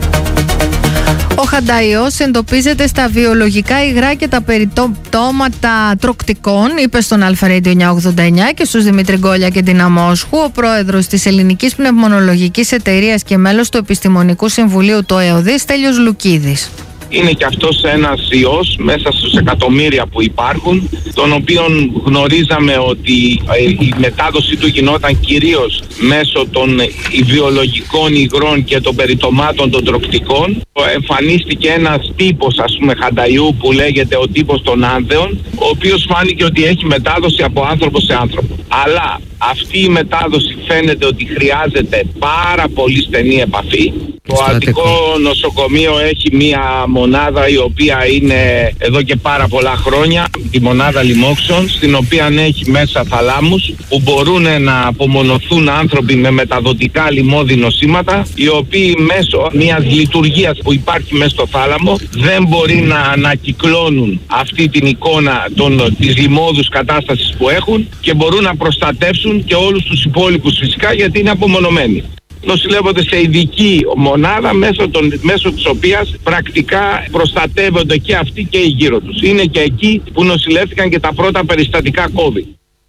Ο Χανταϊός εντοπίζεται στα βιολογικά υγρά και τα περιτώματα τροκτικών, είπε στον Αλφα Radio εννιακόσια ογδόντα εννιά και στους Δημήτρη Γκόλια και την Αμόσχου ο πρόεδρος της Ελληνικής Πνευμονολογικής Εταιρείας και μέλος του Επιστημονικού Συμβουλίου του ΕΟΔΗ, Στέλιος Λουκίδης. Είναι και αυτός ένας ιός μέσα στους εκατομμύρια που υπάρχουν, τον οποίον γνωρίζαμε ότι η μετάδοση του γινόταν κυρίως μέσω των βιολογικών υγρών και των περιτωμάτων των τροκτικών. Εμφανίστηκε ένας τύπος, ας πούμε, Χανταϊού που λέγεται ο τύπος των άνδεων, ο οποίος φάνηκε ότι έχει μετάδοση από άνθρωπο σε άνθρωπο. Αλλά αυτή η μετάδοση φαίνεται ότι χρειάζεται πάρα πολύ στενή επαφή. Το Αττικό νοσοκομείο έχει μία μονάδα η οποία είναι εδώ και πάρα πολλά χρόνια, τη μονάδα λοιμόξεων, στην οποία έχει μέσα θαλάμους που μπορούν να απομονωθούν άνθρωποι με μεταδοτικά λοιμώδη νοσήματα, οι οποίοι μέσω μιας λειτουργίας που υπάρχει μέσα στο θάλαμο δεν μπορεί να ανακυκλώνουν αυτή την εικόνα των, της λοιμώδους κατάστασης που έχουν και μπορούν να προστατεύσουν και όλους τους υπόλοιπους φυσικά, γιατί είναι απομονωμένοι. Νοσηλεύονται σε ειδική μονάδα μέσω, των, μέσω της οποίας πρακτικά προστατεύονται και αυτοί και οι γύρω τους. Είναι και εκεί που νοσηλεύτηκαν και τα πρώτα περιστατικά COVID.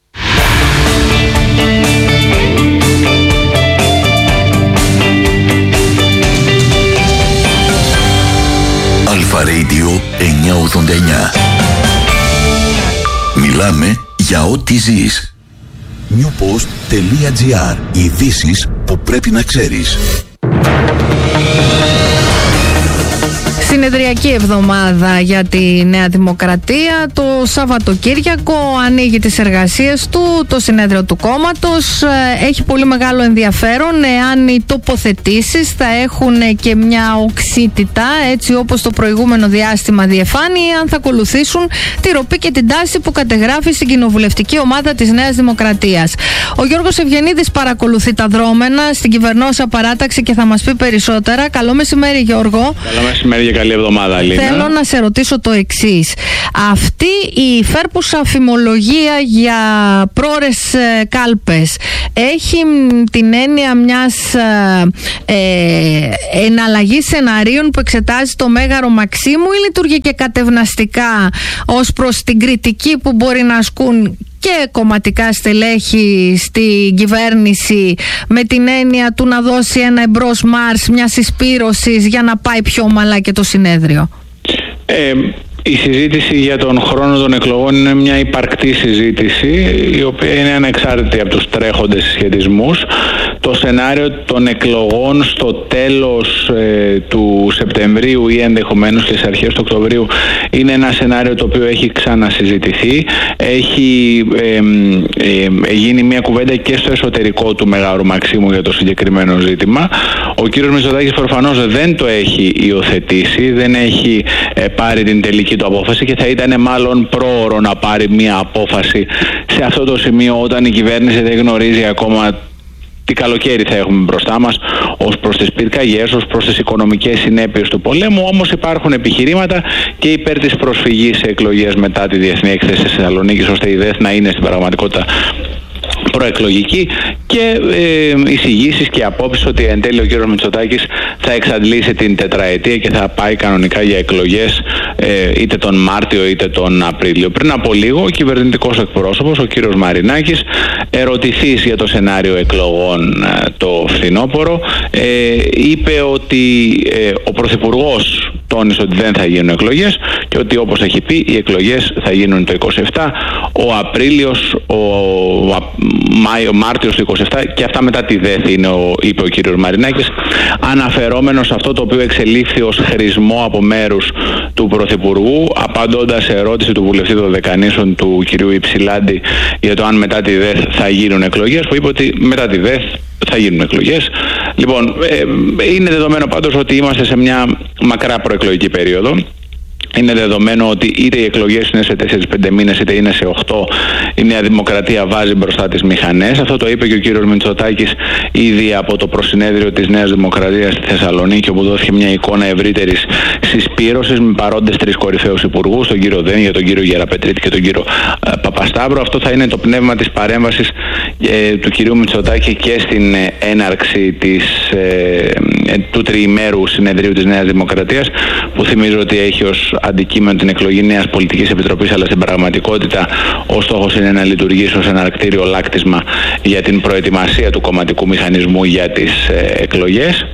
Αλφα Radio εννιακόσια ογδόντα εννιά. Μιλάμε για ό,τι ζεις. newpost.gr. Ειδήσεις που πρέπει να ξέρεις. Συνεδριακή εβδομάδα για τη Νέα Δημοκρατία. Το Σαββατοκύριακο ανοίγει τις εργασίες του το συνέδριο του κόμματος. Έχει πολύ μεγάλο ενδιαφέρον εάν οι τοποθετήσεις θα έχουν και μια οξύτητα, έτσι όπως το προηγούμενο διάστημα διεφάνει, ή αν θα ακολουθήσουν τη ροπή και την τάση που κατεγράφει στην κοινοβουλευτική ομάδα της Νέας Δημοκρατίας. Ο Γιώργος Ευγενίδης παρακολουθεί τα δρόμενα στην κυβερνόσα παράταξη και θα μας πει περισσότερα. Καλό μεσημέρι, Γιώργο. Καλό μεσημέρι. Καλή εβδομάδα, Αλίνα. Θέλω να σε ρωτήσω το εξής. Αυτή η φέρπουσα φημολογία για πρόορες ε, κάλπες έχει την έννοια μιας ε, ε, εναλλαγής σεναρίων που εξετάζει το Μέγαρο Μαξίμου, ή λειτουργεί και κατευναστικά ως προς την κριτική που μπορεί να ασκούν και κομματικά στελέχη στην κυβέρνηση, με την έννοια του να δώσει ένα εμπρός Μάρς μια συσπήρωσης για να πάει πιο ομαλά και το συνέδριο? Ε, η συζήτηση για τον χρόνο των εκλογών είναι μια υπαρκτή συζήτηση, η οποία είναι ανεξάρτητη από τους τρέχοντες συσχετισμούς. Το σενάριο των εκλογών στο τέλος ε, του Σεπτεμβρίου ή ενδεχομένως και στις αρχές του Οκτωβρίου είναι ένα σενάριο το οποίο έχει ξανασυζητηθεί. Έχει ε, ε, γίνει μια κουβέντα και στο εσωτερικό του Μεγάρου Μαξίμου για το συγκεκριμένο ζήτημα. Ο κύριος Μητσοτάκης προφανώς δεν το έχει υιοθετήσει, δεν έχει ε, πάρει την τελική του απόφαση, και θα ήταν μάλλον πρόωρο να πάρει μια απόφαση σε αυτό το σημείο, όταν η κυβέρνηση δεν γνωρίζει ακόμα τι καλοκαίρι θα έχουμε μπροστά μας ως προς τις πυρκαγιές, ως προς τις οικονομικές συνέπειες του πολέμου. Όμως υπάρχουν επιχειρήματα και υπέρ της προσφυγής σε εκλογές μετά τη Διεθνή Έκθεση της Θεσσαλονίκης, ώστε η ΔΕΘ να είναι στην πραγματικότητα προεκλογική, και ε, εισηγήσεις και απόψεις ότι εν τέλει ο κύριος Μητσοτάκης θα εξαντλήσει την τετραετία και θα πάει κανονικά για εκλογές ε, είτε τον Μάρτιο είτε τον Απρίλιο. Πριν από λίγο ο κυβερνητικός εκπρόσωπος, ο κύριος Μαρινάκης, ερωτηθείς για το σενάριο εκλογών ε, το φθινόπωρο, ε, είπε ότι ε, ο Πρωθυπουργός τόνισε ότι δεν θα γίνουν εκλογές και ότι, όπως έχει πει, οι εκλογές θα γίνουν το είκοσι επτά, ο Απρίλιος, ο, ο Μάιο, Μάρτιος του είκοσι επτά, και αυτά μετά τη ΔΕΘ είναι, ο, είπε ο κύριος Μαρινάκης, αναφερόμενος σε αυτό το οποίο εξελίχθη ως χρησμό από μέρους του Πρωθυπουργού, απαντώντας σε ερώτηση του βουλευτή των Δεκανήσων του κυρίου Υψηλάντη για το αν μετά τη ΔΕΘ θα γίνουν εκλογές, που είπε ότι μετά τη ΔΕΘ θα γίνουν εκλογές. Λοιπόν, ε, είναι δεδομένο πάντως ότι είμαστε σε μια μακρά προεκλογική περίοδο. Είναι δεδομένο ότι είτε οι εκλογές είναι σε τέσσερα πέντε μήνες είτε είναι σε οκτώ, η Νέα Δημοκρατία βάζει μπροστά τις μηχανές. Αυτό το είπε και ο κύριος Μητσοτάκης ήδη από το προσυνέδριο της Νέας Δημοκρατίας στη Θεσσαλονίκη, όπου δόθηκε μια εικόνα ευρύτερης συσπήρωσης με παρόντες τρεις κορυφαίους υπουργούς, τον κύριο Δένια, τον κύριο Γεραπετρίτη και τον κύριο ε, Παπασταύρου. Αυτό θα είναι το πνεύμα της παρέμβασης ε, του κυρίου Μητσοτάκη και στην ε, έναρξη της, ε, ε, του τριημέρου συνεδρίου της Νέας Δημοκρατίας, που θυμίζω ότι έχει ως αντικείμενο την εκλογή νέας πολιτικής επιτροπής, αλλά στην πραγματικότητα ο στόχος είναι να λειτουργήσει ως ένα αρκτήριο λάκτισμα για την προετοιμασία του κομματικού μηχανισμού για τις ε, εκλογές.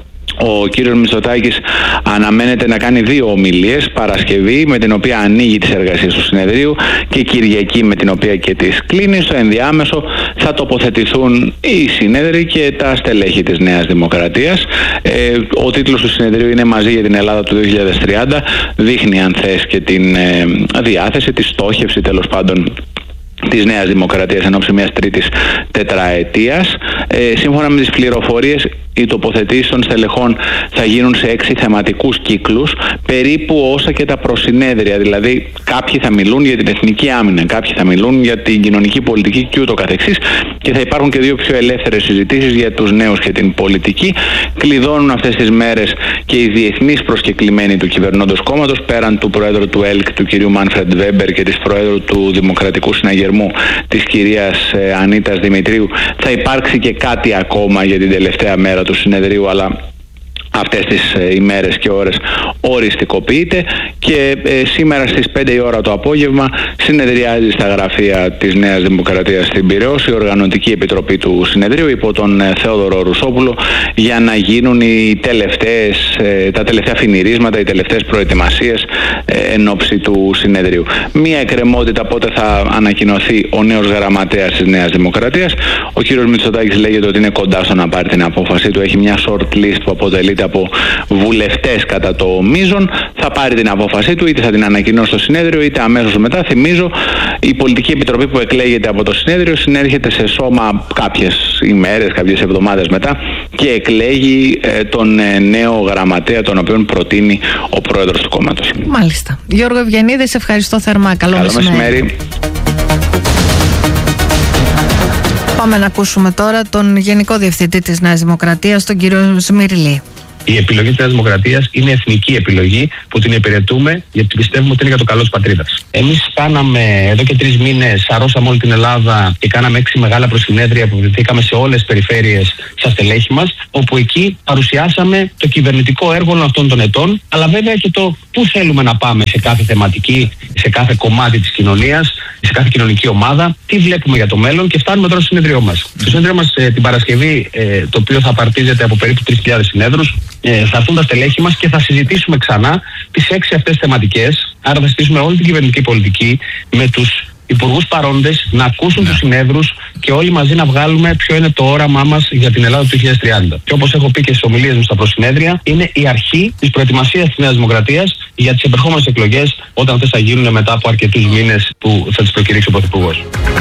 Ο κύριος Μητσοτάκης αναμένεται να κάνει δύο ομιλίες, Παρασκευή με την οποία ανοίγει τις εργασίες του συνεδρίου και Κυριακή με την οποία και τις κλείνει. Στο ενδιάμεσο θα τοποθετηθούν οι συνέδροι και τα στελέχη της Νέας Δημοκρατίας. Ε, ο τίτλος του συνεδρίου είναι «Μαζί για την Ελλάδα του δύο χιλιάδες τριάντα». Δείχνει, αν θες, και την ε, διάθεση, τη στόχευση τέλος πάντων της Νέας Δημοκρατίας εν ώψη μιας τρίτης τετραετίας. Ε, σύμφωνα με τις πληροφορίες, οι τοποθετήσεις των στελεχών θα γίνουν σε έξι θεματικούς κύκλους, περίπου όσα και τα προσυνέδρια. Δηλαδή, κάποιοι θα μιλούν για την εθνική άμυνα, κάποιοι θα μιλούν για την κοινωνική πολιτική και ούτω καθεξής, και θα υπάρχουν και δύο πιο ελεύθερες συζητήσεις για τους νέους και την πολιτική. Κλειδώνουν αυτές τις μέρες και οι διεθνείς προσκεκλημένοι του κυβερνώντος κόμματος, πέραν του Προέδρου του ΕΛΚ, του κυρίου Μάνφρεντ Βέμπερ, και της Προέδρου του Δημοκρατικού Συναγερμού, της κυρίας ε, Ανίτας Δημητρίου. Θα υπάρξει και κάτι ακόμα για την τελευταία μέρα του συνεδρίου, αλλά αυτές τις ε, ημέρες και ώρες οριστικοποιείται, και ε, σήμερα στις πέντε η ώρα το απόγευμα συνεδριάζει στα γραφεία της Νέας Δημοκρατίας στην Πειραιώς η Οργανωτική Επιτροπή του Συνεδρίου υπό τον ε, Θεόδωρο Ρουσόπουλο, για να γίνουν οι τελευταίες, ε, τα τελευταία φινιρίσματα, οι τελευταίες προετοιμασίες ε, εν ώψη του συνεδρίου. Μία εκκρεμότητα πότε θα ανακοινωθεί ο νέος γραμματέας της Νέας Δημοκρατίας. Ο κύριος Μητσοτάκης λέγεται ότι είναι κοντά στο να πάρει την απόφαση του. Έχει μια short list που αποτελείται από βουλευτές κατά το μείζον. Θα πάρει την απόφασή του, είτε θα την ανακοινώσει στο συνέδριο είτε αμέσως μετά. Θυμίζω, η πολιτική επιτροπή που εκλέγεται από το συνέδριο συνέρχεται σε σώμα κάποιες ημέρες, κάποιες εβδομάδες μετά, και εκλέγει ε, τον ε, νέο γραμματέα, τον οποίον προτείνει ο πρόεδρος του κόμματος. Μάλιστα. Γιώργο Ευγενίδη, σε ευχαριστώ θερμά. Καλό, Καλό μεσημέρι. μεσημέρι. Πάμε να ακούσουμε τώρα τον Γενικό Διευθυντή της Νέας Δημοκρατίας, τον κύριο Σμυρλή. Η επιλογή της Νέας Δημοκρατίας είναι εθνική επιλογή που την υπηρετούμε γιατί πιστεύουμε ότι είναι για το καλό της πατρίδας. Εμείς κάναμε εδώ και τρεις μήνες, σαρώσαμε όλη την Ελλάδα και κάναμε έξι μεγάλα προσυνέδρια που βρεθήκαμε σε όλες τις περιφέρειες στα στελέχη μας, όπου εκεί παρουσιάσαμε το κυβερνητικό έργο όλων αυτών των ετών, αλλά βέβαια και το πού θέλουμε να πάμε σε κάθε θεματική, σε κάθε κομμάτι της κοινωνίας, σε κάθε κοινωνική ομάδα, τι βλέπουμε για το μέλλον και φτάνουμε τώρα στο συνέδριό μας. Στο συνέδριό μας ε, την Παρασκευή, ε, το οποίο θα απαρτίζεται από περίπου τρεις χιλιάδες συνέδρους, ε, θα έρθουν τα στελέχη μας και θα συζητήσουμε ξανά τις έξι αυτές θεματικές. Άρα θα συζητήσουμε όλη την κυβερνητική πολιτική με τους υπουργούς παρόντες, να ακούσουν τους συνέδρους και όλοι μαζί να βγάλουμε ποιο είναι το όραμά μας για την Ελλάδα του δύο χιλιάδες τριάντα. Και όπως έχω πει και στις ομιλίες μου στα προσυνέδρια, είναι η αρχή της προετοιμασίας της Νέας Δημοκρατίας για τις επερχόμενες εκλογές, όταν αυτές θα γίνουν μετά από αρκετούς μήνες που θα τις προκηρύξει ο Πρωθυπουργός.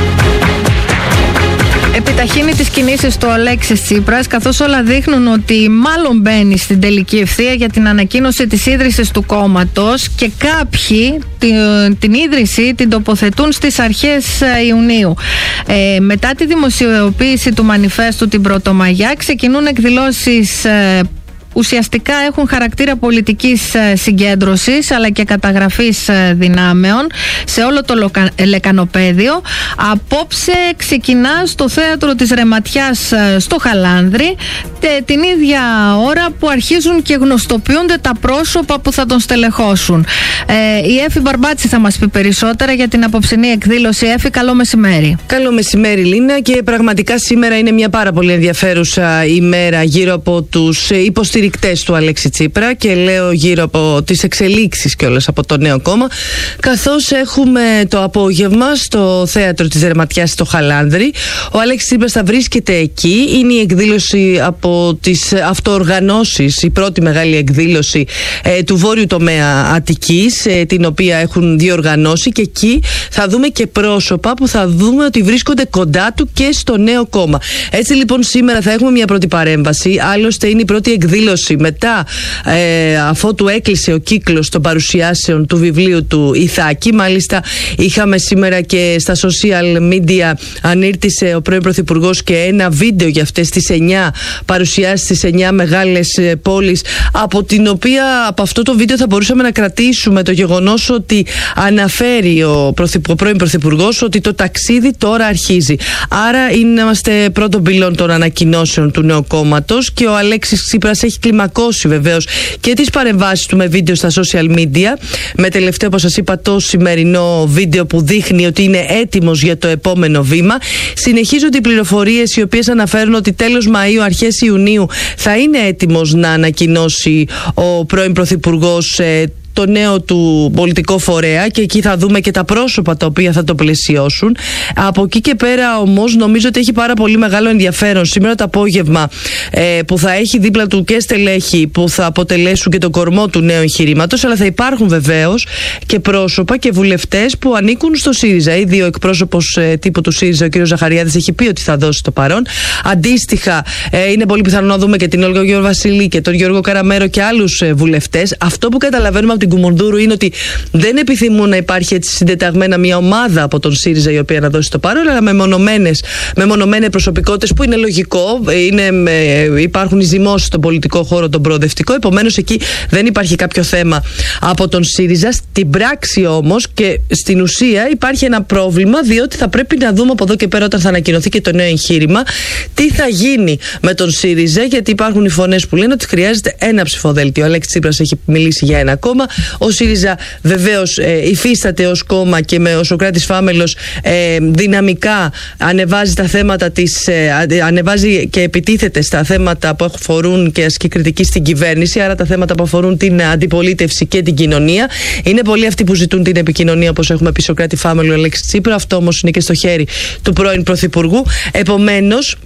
Επιταχύνει τις κινήσεις του Αλέξης Τσίπρας, καθώς όλα δείχνουν ότι μάλλον μπαίνει στην τελική ευθεία για την ανακοίνωση της ίδρυσης του κόμματος και κάποιοι την, την ίδρυση την τοποθετούν στις αρχές Ιουνίου. Ε, μετά τη δημοσιοποίηση του μανιφέστου την Πρωτομαγιά ξεκινούν εκδηλώσεις ε, ουσιαστικά έχουν χαρακτήρα πολιτικής συγκέντρωσης αλλά και καταγραφής δυνάμεων σε όλο το λεκανοπέδιο. Απόψε ξεκινά στο θέατρο της Ρεματιάς στο Χαλάνδρη την ίδια ώρα που αρχίζουν και γνωστοποιούνται τα πρόσωπα που θα τον στελεχώσουν. Ε, η Έφη Μπαρμπάτση θα μας πει περισσότερα για την απόψινή εκδήλωση. Έφη, καλό μεσημέρι. Καλό μεσημέρι, Λίνα, και πραγματικά σήμερα είναι μια πάρα πολύ ενδιαφέρουσα ημέρα γύρω από τους υποστηρικτές του Αλέξη Τσίπρα και λέω γύρω από τις εξελίξεις κιόλας από το νέο κόμμα, καθώς έχουμε το απόγευμα στο θέατρο της Ρεματιάς στο Χαλάνδρη. Ο Αλέξης Τσίπρας θα βρίσκεται εκεί. Είναι η εκδήλωση από τις αυτοοργανώσεις, η πρώτη μεγάλη εκδήλωση ε, του βόρειου τομέα Αττικής, ε, την οποία έχουν διοργανώσει, και εκεί θα δούμε και πρόσωπα που θα δούμε ότι βρίσκονται κοντά του και στο νέο κόμμα. Έτσι λοιπόν σήμερα θα έχουμε μια πρώτη παρέμβαση, άλλωστε είναι η πρώτη εκδήλωση μετά ε, αφότου έκλεισε ο κύκλος των παρουσιάσεων του βιβλίου του Ιθάκη. Μάλιστα είχαμε σήμερα και στα social media ανήρτησε ο πρώην Πρωθυπουργός και ένα βίντεο για αυτές τις εννιά παρουσιάσεις στις εννιά μεγάλες πόλεις, από την οποία από αυτό το βίντεο θα μπορούσαμε να κρατήσουμε το γεγονός ότι αναφέρει ο, πρωθυπου, ο πρώην Πρωθυπουργός ότι το ταξίδι τώρα αρχίζει. Άρα είμαστε πρώτον πυλών των ανακοινώσεων του νέου κόμματος και ο Αλέξης Τσίπρας έχει κλιμακώσει βεβαίως και τις παρεμβάσεις του με βίντεο στα social media, με τελευταίο, όπως σας είπα, το σημερινό βίντεο που δείχνει ότι είναι έτοιμος για το επόμενο βήμα. Συνεχίζονται οι πληροφορίες οι οποίες αναφέρουν ότι τέλος Μαΐου, αρχές Ιουνίου θα είναι έτοιμος να ανακοινώσει ο πρώην Πρωθυπουργός ε, το νέο του πολιτικό φορέα, και εκεί θα δούμε και τα πρόσωπα τα οποία θα το πλαισιώσουν. Από εκεί και πέρα όμως νομίζω ότι έχει πάρα πολύ μεγάλο ενδιαφέρον σήμερα το απόγευμα ε, που θα έχει δίπλα του και στελέχη που θα αποτελέσουν και το κορμό του νέου εγχειρήματος, αλλά θα υπάρχουν βεβαίως και πρόσωπα και βουλευτές που ανήκουν στο ΣΥΡΙΖΑ. Ήδη ο εκπρόσωπος ε, τύπου του ΣΥΡΙΖΑ, ο κ. Ζαχαριάδης, έχει πει ότι θα δώσει το παρόν. Αντίστοιχα ε, είναι πολύ πιθανό να δούμε και την Όλγα Γεωργοβασίλη και τον Γιώργο Καραμέρο και άλλους ε, βουλευτές. Αυτό που καταλαβαίνουμε από την Κουμουνδούρου είναι ότι δεν επιθυμούν να υπάρχει έτσι συντεταγμένα μια ομάδα από τον ΣΥΡΙΖΑ η οποία να δώσει το παρόν, αλλά με μονομένες, με μονομένες προσωπικότητες, που είναι λογικό. Είναι, ε, υπάρχουν οι ζυμώσεις στον πολιτικό χώρο, τον προοδευτικό. Επομένως εκεί δεν υπάρχει κάποιο θέμα από τον ΣΥΡΙΖΑ. Στην πράξη όμως και στην ουσία υπάρχει ένα πρόβλημα, διότι θα πρέπει να δούμε από εδώ και πέρα, όταν θα ανακοινωθεί και το νέο εγχείρημα, τι θα γίνει με τον ΣΥΡΙΖΑ, γιατί υπάρχουν οι φωνές που λένε ότι χρειάζεται ένα ψηφοδέλτιο. Ο Αλέξης Τσίπρας έχει μιλήσει για ένα κόμμα. Ο ΣΥΡΙΖΑ βεβαίως ε, υφίσταται ως κόμμα και με ο Σωκράτης Φάμελος ε, δυναμικά ανεβάζει τα θέματα της, ε, ανεβάζει και επιτίθεται στα θέματα που αφορούν και ασκεί κριτική στην κυβέρνηση, άρα τα θέματα που αφορούν την αντιπολίτευση και την κοινωνία. Είναι πολλοί αυτοί που ζητούν την επικοινωνία, όπως έχουμε πει, Σωκράτη Φάμελο, Αλέξη Τσίπρα. Αυτό όμως είναι και στο χέρι του πρώην Πρωθυπουργού. Επομένως,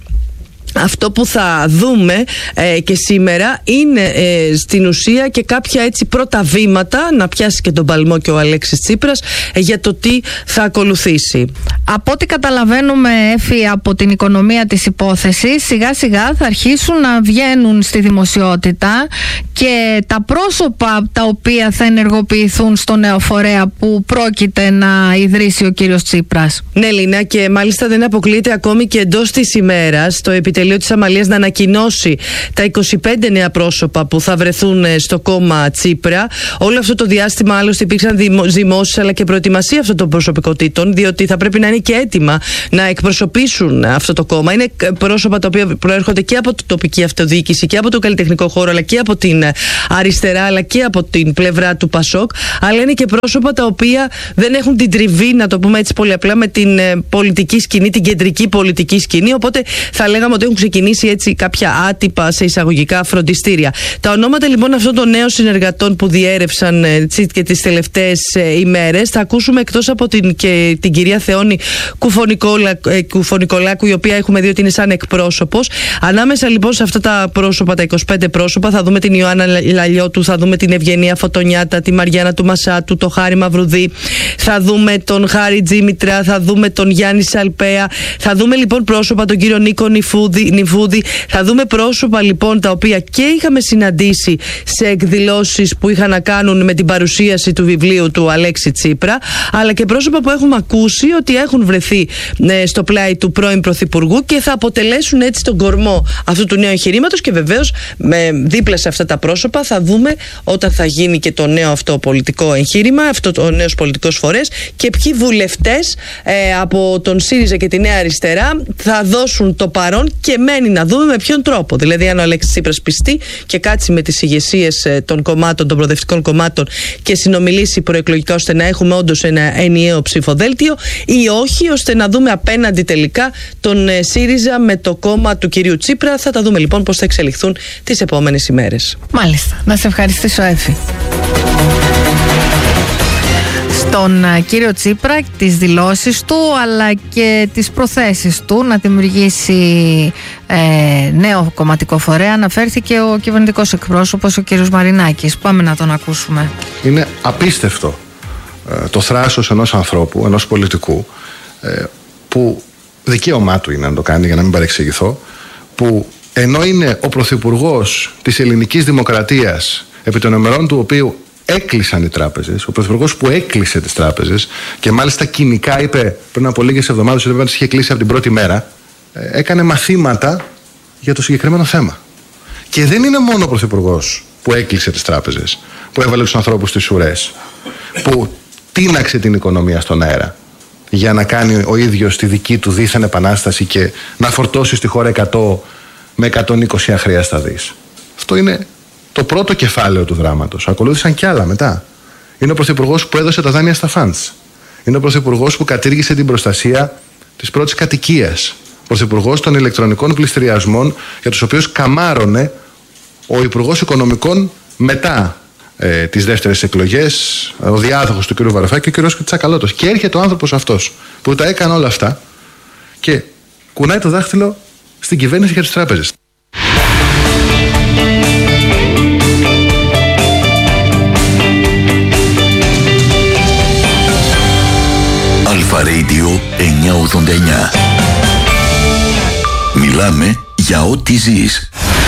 αυτό που θα δούμε ε, και σήμερα είναι ε, στην ουσία και κάποια έτσι πρώτα βήματα, να πιάσει και τον παλμό και ο Αλέξης Τσίπρας ε, για το τι θα ακολουθήσει. Από ό,τι καταλαβαίνουμε, Έφη, από την οικονομία της υπόθεσης, σιγά σιγά θα αρχίσουν να βγαίνουν στη δημοσιότητα και τα πρόσωπα τα οποία θα ενεργοποιηθούν στο νέο φορέα που πρόκειται να ιδρύσει ο κύριος Τσίπρας. Ναι, Λίνα, και μάλιστα δεν αποκλείεται ακόμη και εντός της ημέρας το επιτελείο επιτελείο της Αμαλίας να ανακοινώσει τα είκοσι πέντε νέα πρόσωπα που θα βρεθούν στο κόμμα Τσίπρα. Όλο αυτό το διάστημα άλλωστε υπήρξαν ζυμώσεις αλλά και προετοιμασία αυτών των προσωπικότητων, διότι θα πρέπει να είναι και έτοιμα να εκπροσωπήσουν αυτό το κόμμα. Είναι πρόσωπα τα οποία προέρχονται και από την τοπική αυτοδιοίκηση και από το καλλιτεχνικό χώρο, αλλά και από την αριστερά, αλλά και από την πλευρά του Πασόκ. Αλλά είναι και πρόσωπα τα οποία δεν έχουν την τριβή, να το πούμε έτσι πολύ απλά, με την πολιτική σκηνή, την κεντρική πολιτική σκηνή. Οπότε θα λέγαμε ότι έχουν ξεκινήσει έτσι κάποια άτυπα σε εισαγωγικά φροντιστήρια. Τα ονόματα λοιπόν αυτών των νέων συνεργατών που διέρευσαν έτσι, και τις τελευταίες ε, ημέρες θα ακούσουμε, εκτός από την, και, την κυρία Θεόνη Κουφονικόλα, ε, Κουφονικολάκου, η οποία έχουμε δει ότι είναι σαν εκπρόσωπος. Ανάμεσα λοιπόν σε αυτά τα πρόσωπα, τα είκοσι πέντε πρόσωπα, θα δούμε την Ιωάννα Λαλιώτου, θα δούμε την Ευγενία Φωτονιάτα, τη Μαριάννα του Μασάτου, το Χάρη Μαυρουδί, θα δούμε τον Χάρη Τζίμητρα, θα δούμε τον Γιάννη Σαλπέα, θα δούμε λοιπόν πρόσωπα τον κύριο Νίκο Νιφούδη, Νιφούδη, θα δούμε πρόσωπα λοιπόν τα οποία και είχαμε συναντήσει σε εκδηλώσεις που είχαν να κάνουν με την παρουσίαση του βιβλίου του Αλέξη Τσίπρα, αλλά και πρόσωπα που έχουμε ακούσει ότι έχουν βρεθεί ε, στο πλάι του πρώην Πρωθυπουργού και θα αποτελέσουν έτσι τον κορμό αυτού του νέου εγχειρήματος. Και βεβαίως με, δίπλα σε αυτά τα πρόσωπα θα δούμε, όταν θα γίνει και το νέο αυτό πολιτικό εγχείρημα, αυτό το νέος πολιτικός φορές, και ποιοι βουλευτές ε, από τον ΣΥΡΙΖΑ και τη Νέα Αριστερά θα δώσουν το παρόν, και μένει να δούμε με ποιον τρόπο. Δηλαδή αν ο Αλέξης Τσίπρας πιστεί και κάτσει με τις ηγεσίες ε, των κομμάτων, των προοδευτικών κομμάτων και συνομιλήσει προεκλογικά ώστε να έχουμε όντως ένα ενιαίο ψηφοδέλτιο, ή όχι, ώστε να δούμε απέναντι τελικά τον ε, ΣΥΡΙΖΑ με το κόμμα του κυρίου Τσίπρα. Θα τα δούμε λοιπόν πώς θα εξελιχθούν τις επόμενες ημέρες. Μάλιστα. Να σε ευχαριστήσω, Έφη. Στον κύριο Τσίπρα, τις δηλώσεις του αλλά και τις προθέσεις του να δημιουργήσει ε, νέο κομματικό φορέα αναφέρθηκε ο κυβερνητικός εκπρόσωπος, ο κύριος Μαρινάκης. Πάμε να τον ακούσουμε. Είναι απίστευτο ε, το θράσος ενός ανθρώπου, ενός πολιτικού, ε, που δικαίωμά του είναι να το κάνει, για να μην παρεξηγηθώ, που ενώ είναι ο πρωθυπουργός της ελληνικής δημοκρατίας, επί των ημερών του οποίου έκλεισαν οι τράπεζες, ο πρωθυπουργός που έκλεισε τις τράπεζες και μάλιστα κοινικά είπε πριν από λίγες εβδομάδες ότι πρέπει να τις είχε κλείσει από την πρώτη μέρα, έκανε μαθήματα για το συγκεκριμένο θέμα. Και δεν είναι μόνο ο πρωθυπουργός που έκλεισε τις τράπεζες, που έβαλε τους ανθρώπους στις ουρές, που τίναξε την οικονομία στον αέρα για να κάνει ο ίδιος τη δική του δίθεν επανάσταση και να φορτώσει στη χώρα εκατό με εκατόν είκοσι αχρίαστα δις. Αυτό είναι το πρώτο κεφάλαιο του δράματος. Ακολούθησαν κι άλλα μετά. Είναι ο πρωθυπουργός που έδωσε τα δάνεια στα φαντς. Είναι ο πρωθυπουργός που κατήργησε την προστασία της πρώτης κατοικίας. Ο πρωθυπουργός των ηλεκτρονικών πληστηριασμών, για τους οποίους καμάρωνε ο υπουργός Οικονομικών μετά ε, τις δεύτερες εκλογές, ο διάδοχος του κ. Βαρουφάκη και ο κ. Τσακαλώτος. Και έρχεται ο άνθρωπος αυτός που τα έκανε όλα αυτά και κουνάει το δάχτυλο στην κυβέρνηση για τις τράπεζες. Αλφα Radio εννιακόσια ογδόντα εννιά. Μιλάμε για ό,τι ζεις.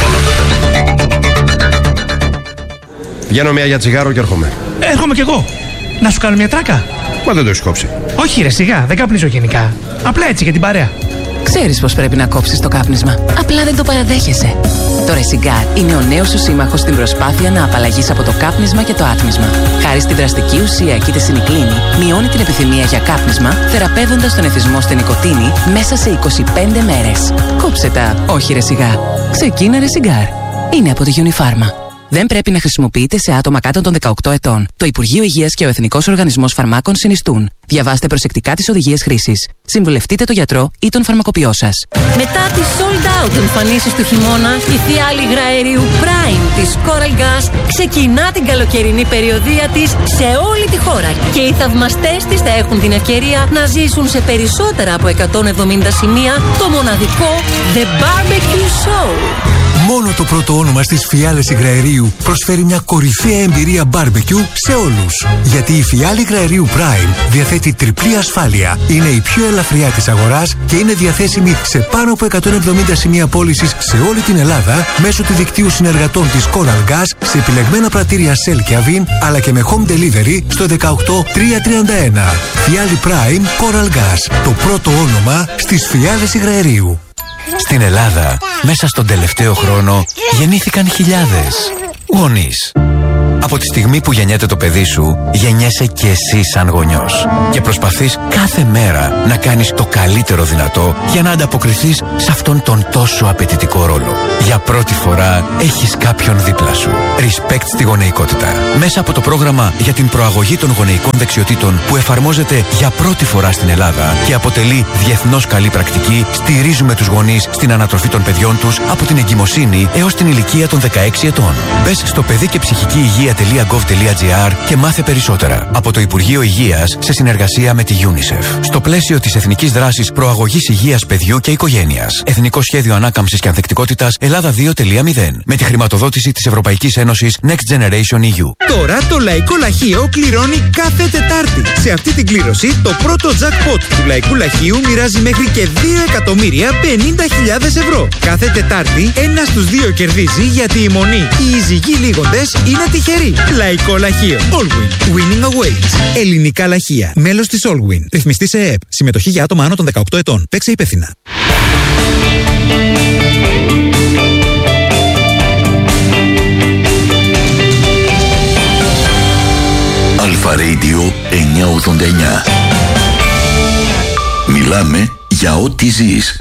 Βγαίνω μια για τσιγάρο και έρχομαι. Έρχομαι κι εγώ. Να σου κάνω μια τράκα. Μα δεν το έχεις κόψει. Όχι ρε, σιγά, δεν καπνίζω γενικά. Απλά έτσι για την παρέα. Ξέρεις πως πρέπει να κόψεις το κάπνισμα. Απλά δεν το παραδέχεσαι. Το Resigar είναι ο νέος σου σύμμαχος στην προσπάθεια να απαλλαγείς από το κάπνισμα και το άτμισμα. Χάρη στη δραστική ουσία κητεσινικλίνη, μειώνει την επιθυμία για κάπνισμα, θεραπεύοντας τον εθισμό στην νοικοτήνη μέσα σε είκοσι πέντε μέρες. Κόψε τα, όχι Resigar. Ξεκίνα Resigar. Είναι από τη Unifarma. Δεν πρέπει να χρησιμοποιείται σε άτομα κάτω των δεκαοκτώ ετών. Το Υπουργείο Υγείας και ο Εθνικός Οργανισμός Φαρμάκων συνιστούν. Διαβάστε προσεκτικά τις οδηγίες χρήσης. Συμβουλευτείτε τον γιατρό ή τον φαρμακοποιό σας. Μετά τις sold out εμφανίσεις του χειμώνα, η φιάλη υγραερίου Prime της Coral Gas ξεκινά την καλοκαιρινή περιοδεία της σε όλη τη χώρα. Και οι θαυμαστές της θα έχουν την ευκαιρία να ζήσουν σε περισσότερα από εκατόν εβδομήντα σημεία το μοναδικό The Barbecue Show. Μόνο το πρώτο όνομα στις φιάλες υγραερίου προσφέρει μια κορυφαία εμπειρία barbecue σε όλους. Γιατί η φιάλη υγραερίου Prime διαθέτει τριπλή ασφάλεια. Είναι η πιο ελαφριά της αγοράς και είναι διαθέσιμη σε πάνω από εκατόν εβδομήντα σημεία πώλησης σε όλη την Ελλάδα μέσω του δικτύου συνεργατών της Coral Gas σε επιλεγμένα πρατήρια Shell και Avin, αλλά και με home delivery στο δεκαοκτώ τριακόσια τριάντα ένα. Φιάλη Prime Coral Gas. Το πρώτο όνομα στις φιάλες υγραερίου. Στην Ελλάδα, μέσα στον τελευταίο χρόνο, γεννήθηκαν χιλιάδες γονείς. Από τη στιγμή που γεννιέται το παιδί σου, γεννιέσαι και εσύ σαν γονιός. Και προσπαθείς κάθε μέρα να κάνεις το καλύτερο δυνατό για να ανταποκριθείς σε αυτόν τον τόσο απαιτητικό ρόλο. Για πρώτη φορά έχεις κάποιον δίπλα σου. Respect στη γονεϊκότητα. Μέσα από το πρόγραμμα για την προαγωγή των γονεϊκών δεξιοτήτων που εφαρμόζεται για πρώτη φορά στην Ελλάδα και αποτελεί διεθνώς καλή πρακτική, στηρίζουμε τους γονείς στην ανατροφή των παιδιών τους από την εγκυμοσύνη έως την ηλικία των δεκαέξι ετών. Μπες στο παιδί και ψυχική υγεία .gov.gr και μάθε περισσότερα από το Υπουργείο Υγείας σε συνεργασία με τη UNICEF. Στο πλαίσιο της Εθνικής Δράσης Προαγωγής Υγείας Παιδιού και Οικογένειας. Εθνικό Σχέδιο Ανάκαμψης και Ανθεκτικότητας Ελλάδα δύο κόμμα μηδέν. Με τη χρηματοδότηση της Ευρωπαϊκής Ένωσης Next Generation ι γιου. Τώρα το Λαϊκό Λαχείο κληρώνει κάθε Τετάρτη. Σε αυτή την κλήρωση το πρώτο jackpot του Λαϊκού Λαχείου μοιράζει μέχρι και δύο εκατομμύρια πενήντα χιλιάδες ευρώ. Κάθε Τετάρτη ένας στους δύο κερδίζει γιατί η μονή οι ζυγοί λίγοντες είναι τυχεροί. Λαϊκό Λαχείο. Allwyn. Winning awaits. Ελληνικά λαχεία. Μέλος της Allwyn. Ρυθμιστή σε ΕΕΠ. Συμμετοχή για άτομα άνω των δεκαοκτώ ετών. Παίξε υπεύθυνα. Αλφα Radio εννιακόσια ογδόντα εννιά. Μιλάμε για ό,τι ζεις.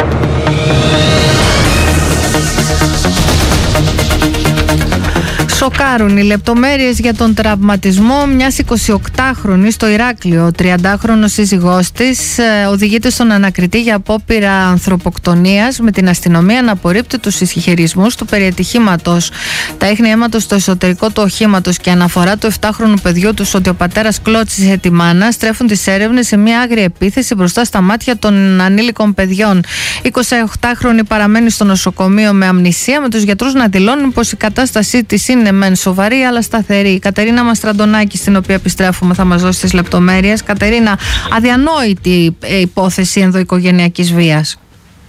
Σοκάρουν οι λεπτομέρειες για τον τραυματισμό μιας εικοσιοκτάχρονης στο Ηράκλειο. Ο τριαντάχρονος σύζυγός της οδηγείται στον ανακριτή για απόπειρα ανθρωποκτονίας, με την αστυνομία να απορρίπτει τους ισχυρισμούς του περί ατυχήματος. Τα ίχνη αίματος στο εσωτερικό του οχήματος και αναφορά του επτάχρονου παιδιού τους ότι ο πατέρας κλώτσισε τη μάνα στρέφουν τις έρευνες σε μια άγρια επίθεση μπροστά στα μάτια των ανήλικων παιδιών. Η εικοσιοκτάχρονη παραμένει στο νοσοκομείο με αμνησία, με τους γιατρούς να δηλώνουν πως η κατάστασή της είναι μεν σοβαρή αλλά σταθερή. Η Κατερίνα Μαστραντονάκη, στην οποία επιστρέφουμε, θα μας δώσει τις λεπτομέρειες. Κατερίνα, αδιανόητη υπόθεση ενδοοικογενειακής βίας.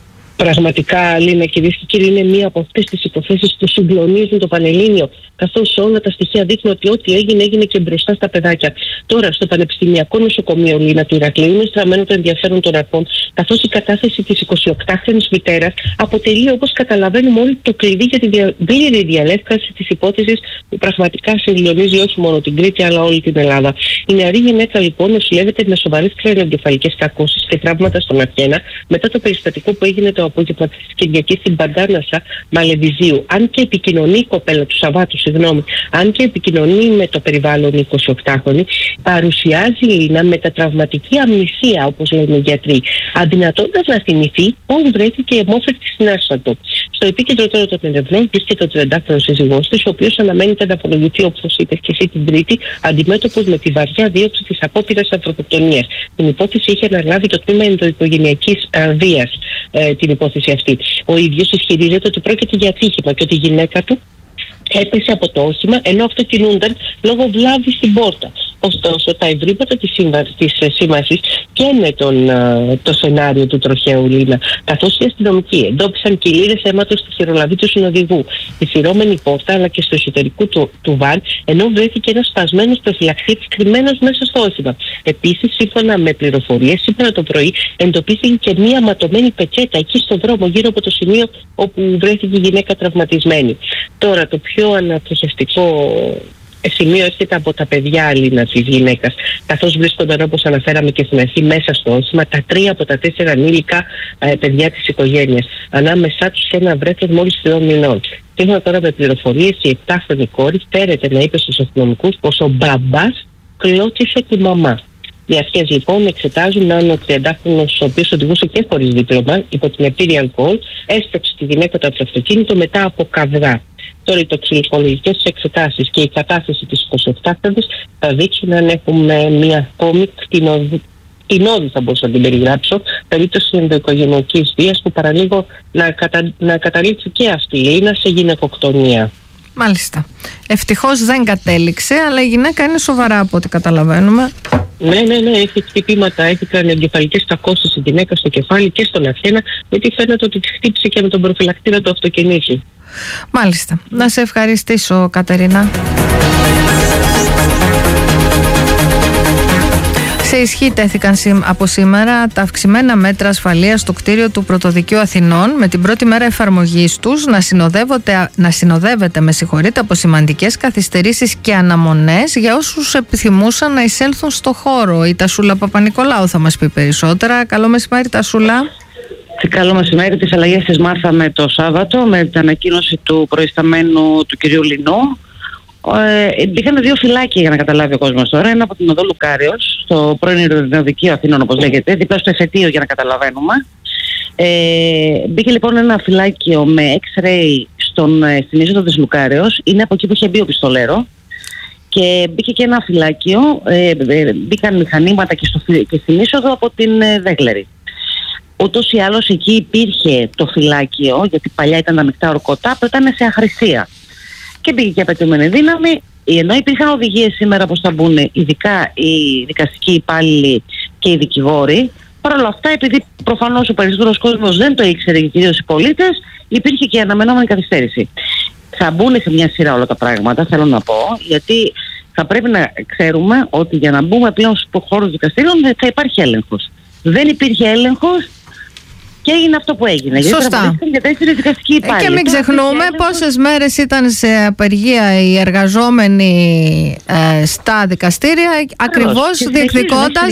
Πραγματικά, Λίνα, κυρίες και κύριοι, είναι μία από αυτές τις υποθέσεις που συγκλονίζουν το Πανελλήνιο, καθώς όλα τα στοιχεία δείχνουν ότι ό,τι έγινε, έγινε και μπροστά στα παιδάκια. Τώρα, στο Πανεπιστημιακό Νοσοκομείο, Λίνα, του Ηρακλείου, είναι στραμμένο το ενδιαφέρον των αρχών, καθώς η κατάθεση της εικοσιοκτάχρονης μητέρας αποτελεί, όπως καταλαβαίνουμε όλοι, το κλειδί για την δια... πλήρη διαλεύκαση της υπόθεσης που πραγματικά συγκλονίζει όχι μόνο την Κρήτη, αλλά όλη την Ελλάδα. Η νεαρή γυναίκα, λοιπόν, νοσηλεύεται με σοβαρές κρανιοεγκεφαλικές κακώσεις και τραύματα στον Αθήνα μετά το περιστατικό που έγινε το απόγευμα της Κυριακής στην Παντάνασα Μαλεβιζίου. Αν και επικοινωνεί η κοπέλα του Σαββάτου, συγγνώμη, αν και επικοινωνεί με το περιβάλλον η εικοσιοκτάχρονη, παρουσιάζει, Λίνα, μετατραυματική αμνησία, όπως λένε οι γιατροί, αδυνατώντας να θυμηθεί πώς βρέθηκε αιμόφερτη στην άσφα του. Στο επίκεντρο τώρα των ερευνών βρίσκεται ο τριαντάχρονος σύζυγός της, ο οποίος αναμένεται να απολογηθεί, όπως είπες και εσύ, την Τρίτη, αντιμέτωπος με τη βαριά δίωξη της απόπειρας ανθρωποκτονίας. Την υπόθεση είχε αναλάβει το τμήμα ενδοοικογενειακής βίας, ε, την υπόθεση αυτή. Ο ίδιος ισχυρίζεται ότι πρόκειται για ατύχημα και ότι η γυναίκα του έπεσε από το όχημα ενώ αυτοκινούνταν λόγω βλάβης στην πόρτα. Ωστόσο, τα ευρήματα της σύμβασης καίνε τον, το σενάριο του τροχαίου, Λίνα, καθώς οι αστυνομικοί εντόπισαν κοιλίδες αίματος στη χειρολαβή του συνοδηγού, στη φυρώμενη πόρτα αλλά και στο εσωτερικό του, του βαν, ενώ βρέθηκε ένας σπασμένος προφυλακτήτης κρυμμένος μέσα στο όχημα. Επίσης, σύμφωνα με πληροφορίες, σήμερα το πρωί εντοπίστηκε και μία ματωμένη πετσέτα εκεί στο δρόμο γύρω από το σημείο όπου βρέθηκε η γυναίκα τραυματισμένη. Τώρα, το πιο ανατριχιαστικό σημείο έρχεται από τα παιδιά, Λίνα, της γυναίκας, καθώς βρίσκονταν, όπως αναφέραμε και στην αρχή, μέσα στο όχημα τα τρία από τα τέσσερα ανήλικα ε, παιδιά της οικογένειας, ανάμεσά τους και ένα βρέφος μόλις τριών μηνών. Σύμφωνα τώρα με πληροφορίες, η επτάχρονη κόρη φέρεται να είπε στους αστυνομικούς πως ο μπαμπάς κλώτσισε τη μαμά. Οι αρχές, λοιπόν, εξετάζουν αν ο τριαντάχρονος, ο οποίος οδηγούσε και χωρίς δίπλωμα, υπό την επίρρρεια αλκοόλ, έστρεψε τη γυναίκα του από το αυτοκίνητο μετά από καυγά. Τώρα οι τοξικολογικές εξετάσεις και η κατάθεση της εικοσιοκτάχρονης θα δείξουν αν έχουμε μια ακόμη κτηνόδη, θα μπορούσα να την περιγράψω, περίπτωση ενδοοικογενειακής βίας που παραλίγο να, κατα... να καταλήξει και αυτή η Λίνα σε γυναικοκτονία. Μάλιστα. Ευτυχώς δεν κατέληξε, αλλά η γυναίκα είναι σοβαρά από ό,τι καταλαβαίνουμε. Ναι, ναι, ναι, έχει χτυπήματα, έχει κάνει εγκεφαλικές κακώσεις η γυναίκα στο κεφάλι και στον Αθήνα, γιατί φαίνεται ότι τη χτύπησε και με τον προφυλακτήρα του αυτοκινήτου. Μάλιστα. Να σε ευχαριστήσω, Κατερίνα. Σε ισχύ τέθηκαν από σήμερα τα αυξημένα μέτρα ασφαλείας στο κτίριο του Πρωτοδικείου Αθηνών, με την πρώτη μέρα εφαρμογής τους να, να συνοδεύεται με συγχωρείτε, από σημαντικές καθυστερήσεις και αναμονές για όσους επιθυμούσαν να εισέλθουν στο χώρο. Η Τασούλα Παπα-Νικολάου θα μας πει περισσότερα. Καλό μεσημέρι, Τασούλα. Καλό μεσημέρι. Τις αλλαγές τις μάθαμε το Σάββατο με την ανακοίνωση του προϊσταμένου του κυρίου Λινού. Ε, μπήκαν δύο φυλάκια, για να καταλάβει ο κόσμος τώρα. Ένα από την οδό Λουκάριος, στο πρώην Ειρηνοδικείο Αθήνων, όπως λέγεται, δίπλα στο εφετείο, για να καταλαβαίνουμε. Ε, μπήκε λοιπόν ένα φυλάκιο με X-ray στον, στην είσοδο της Λουκάριος. Είναι από εκεί που είχε μπει ο πιστολέρο. Και μπήκε και ένα φυλάκιο, ε, ε, μπήκαν μηχανήματα και, στο, και στην είσοδο από την ε, Δέγλερη. Ούτως ή άλλως εκεί υπήρχε το φυλάκιο, γιατί παλιά ήταν τα μεικτά ορκωτά, που ήταν σε αχρησία. Και μπήκε και απαιτούμενη δύναμη, ενώ υπήρχαν οδηγίες σήμερα πως θα μπουν ειδικά οι δικαστικοί υπάλληλοι και οι δικηγόροι. Παρ' όλα αυτά, επειδή προφανώς ο περισσότερος κόσμος δεν το ήξερε, κυρίως οι πολίτες, υπήρχε και αναμενόμενη καθυστέρηση. Θα μπουν σε μια σειρά όλα τα πράγματα, θέλω να πω, γιατί θα πρέπει να ξέρουμε ότι για να μπούμε πλέον στους χώρους δικαστήριων θα υπάρχει έλεγχος. Δεν υπήρχε έλεγχος. Και έγινε αυτό που έγινε. Σωστά. Γιατί και μην ξεχνούμε πόσες μέρες ήταν σε απεργία οι εργαζόμενοι ε, στα δικαστήρια, ακριβώς διεκδικώντας,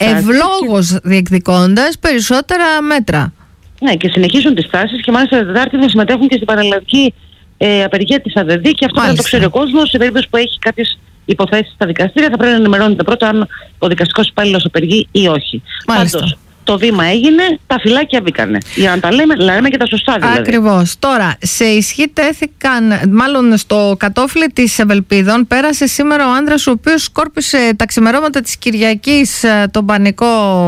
ευλόγως διεκδικώντας περισσότερα μέτρα. Ναι, και συνεχίζουν τις τάσεις και μάλιστα την Τετάρτη θα συμμετέχουν και στην παραλληλική ε, απεργία της ΑΔΔ, και αυτό πρέπει να το ξέρει ο κόσμος. Σε περίπτωση που έχει κάποιες υποθέσεις στα δικαστήρια, θα πρέπει να ενημερώνεται πρώτα αν ο δικαστικός υπάλληλος απεργεί ή όχι. Πάντως, το βήμα έγινε, τα φυλάκια μπήκανε. Για να τα λέμε, λέμε και τα σωστά δηλαδή. Ακριβώς. Τώρα, σε ισχύ τέθηκαν, μάλλον στο κατόφλι της Ευελπίδων, πέρασε σήμερα ο άνδρας ο οποίος σκόρπισε τα ξημερώματα της Κυριακής τον πανικό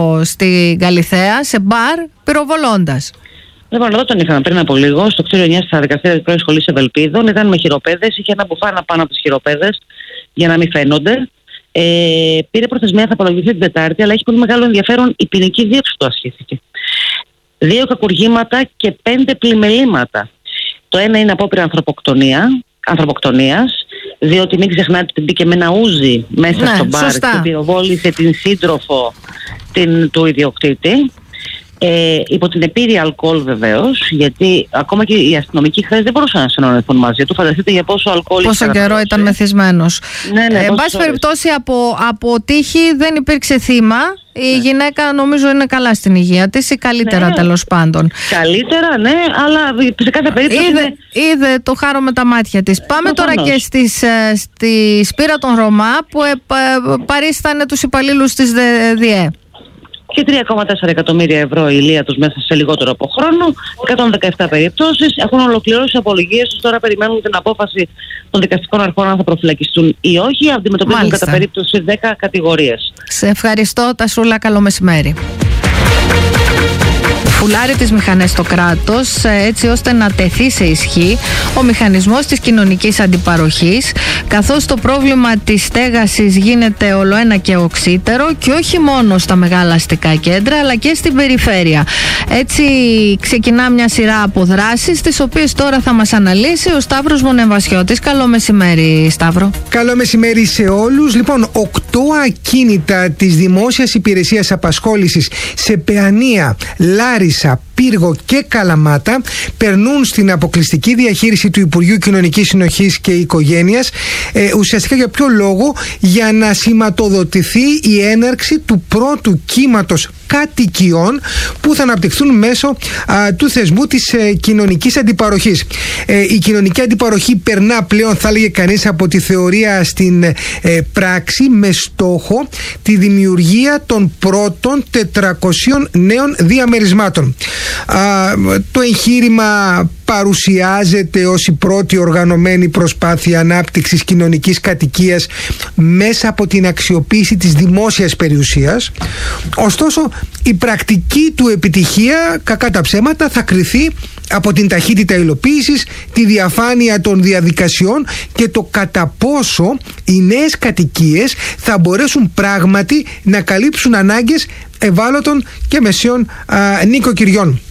στην Καλιθέα, σε μπαρ, πυροβολώντας. Λοιπόν, εδώ τον είχαμε πριν από λίγο, στο κτίριο εννιά στα δικαστήρια της πρώην σχολής Ευελπίδων. Ήταν με χειροπέδες, είχε ένα μπουφάνα πάνω από τις χειροπέδες για να μην φαίνονται. Ε, πήρε προθεσμία, θα απολογηθεί την Τετάρτη, αλλά έχει πολύ μεγάλο ενδιαφέρον η ποινική δίωξη που ασχήθηκε. Δύο κακουργήματα και πέντε πλημελήματα. Το ένα είναι απόπειρα ανθρωποκτονία, ανθρωποκτονίας, διότι μην ξεχνάτε ότι μπήκε με ένα ούζι μέσα ναι, στο μπαρ και πυροβόλησε την σύντροφο την, του ιδιοκτήτη. Ε, υπό την επίρρεια αλκοόλ βεβαίως, γιατί ακόμα και οι αστυνομικοί χθες δεν μπορούσαν να συνονεθούν μαζί του. Φανταστείτε για πόσο αλκοόλ πόσο καιρό ήταν μεθυσμένος. Ναι, ναι, εν πάση περιπτώσει, από, από τύχη δεν υπήρξε θύμα. Η ναι. γυναίκα νομίζω είναι καλά στην υγεία της, ή καλύτερα ναι, τέλος πάντων. Καλύτερα, ναι, αλλά σε κάθε περίπτωση. Είδε, είναι... είδε το χάρο με τα μάτια της. Πάμε Προφανώς. τώρα και στις, στη Σπύρα των Ρωμά, που ε, ε, παρίστανε τους υπαλλήλους της ΔΕ. Και τρία κόμμα τέσσερα εκατομμύρια ευρώ η ηλία τους μέσα σε λιγότερο από χρόνο, εκατόν δεκαεπτά περιπτώσεις. Έχουν ολοκληρώσει απολογίες τους, τώρα περιμένουν την απόφαση των δικαστικών αρχών αν θα προφυλακιστούν ή όχι. Αντιμετωπίζουν κατά περίπτωση δέκα κατηγορίες. Σε ευχαριστώ, Τασούλα, καλό μεσημέρι. Φουλάρει τις μηχανές στο κράτος, έτσι ώστε να τεθεί σε ισχύ ο μηχανισμός της κοινωνικής αντιπαροχής, καθώς το πρόβλημα της στέγασης γίνεται ολοένα και οξύτερο, και όχι μόνο στα μεγάλα αστικά κέντρα αλλά και στην περιφέρεια. Έτσι ξεκινά μια σειρά από δράσεις, τις οποίες τώρα θα μας αναλύσει ο Σταύρος Μονεμβασιώτης. Καλό μεσημέρι, Σταύρο. Καλό μεσημέρι σε όλους. Λοιπόν, οκτώ ακίνητα της Δημόσιας Υπηρεσίας Απασχόλησης σε Παιανία, Λάρισα, Πύργο και Καλαμάτα περνούν στην αποκλειστική διαχείριση του Υπουργείου Κοινωνικής Συνοχής και Οικογένειας. Ε, ουσιαστικά για ποιο λόγο? Για να σηματοδοτηθεί η έναρξη του πρώτου κύματος κατοικιών που θα αναπτυχθούν μέσω α, του θεσμού της ε, κοινωνικής αντιπαροχής. Ε, η κοινωνική αντιπαροχή περνά πλέον, θα έλεγε κανείς, από τη θεωρία στην ε, πράξη, με στόχο τη δημιουργία των πρώτων τετρακοσίων νέων διαμερισμάτων. Α, το εγχείρημα παρουσιάζεται ως η πρώτη οργανωμένη προσπάθεια ανάπτυξης κοινωνικής κατοικίας μέσα από την αξιοποίηση της δημόσιας περιουσίας. Ωστόσο, η πρακτική του επιτυχία, κακά τα ψέματα, θα κριθεί από την ταχύτητα υλοποίησης, τη διαφάνεια των διαδικασιών και το κατά πόσο οι νέες κατοικίες θα μπορέσουν πράγματι να καλύψουν ανάγκες ευάλωτων και μεσαίων α, νοικοκυριών.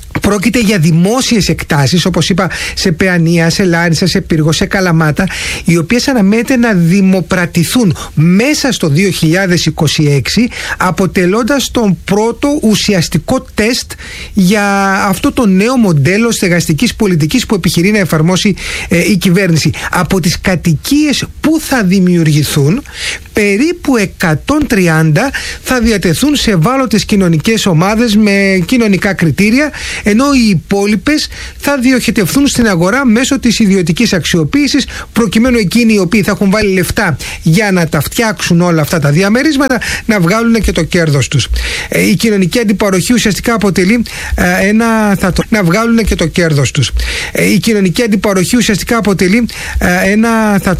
Πρόκειται για δημόσιες εκτάσεις, όπως είπα, σε Παιανία, σε Λάρισα, σε Πύργο, σε Καλαμάτα, οι οποίες αναμένεται να δημοπρατηθούν μέσα στο δύο χιλιάδες είκοσι έξι, αποτελώντας τον πρώτο ουσιαστικό τεστ για αυτό το νέο μοντέλο στεγαστικής πολιτικής που επιχειρεί να εφαρμόσει ε, η κυβέρνηση. Από τις κατοικίες που θα δημιουργηθούν, περίπου εκατόν τριάντα θα διατεθούν σε ευάλωτες κοινωνικές ομάδες με κοινωνικά κριτήρια, ενώ οι υπόλοιπες θα διοχετευθούν στην αγορά μέσω της ιδιωτικής αξιοποίησης, προκειμένου εκείνοι οι οποίοι θα έχουν βάλει λεφτά για να τα φτιάξουν όλα αυτά τα διαμερίσματα να βγάλουν και το κέρδος τους. Ε, η κοινωνική αντιπαροχή ουσιαστικά αποτελεί ε, ένα... Θα το, να βγάλουν και το κέρδος τους. Ε, η κοινωνική αντιπαροχή ουσιαστικά αποτελεί ε, ένα... Θα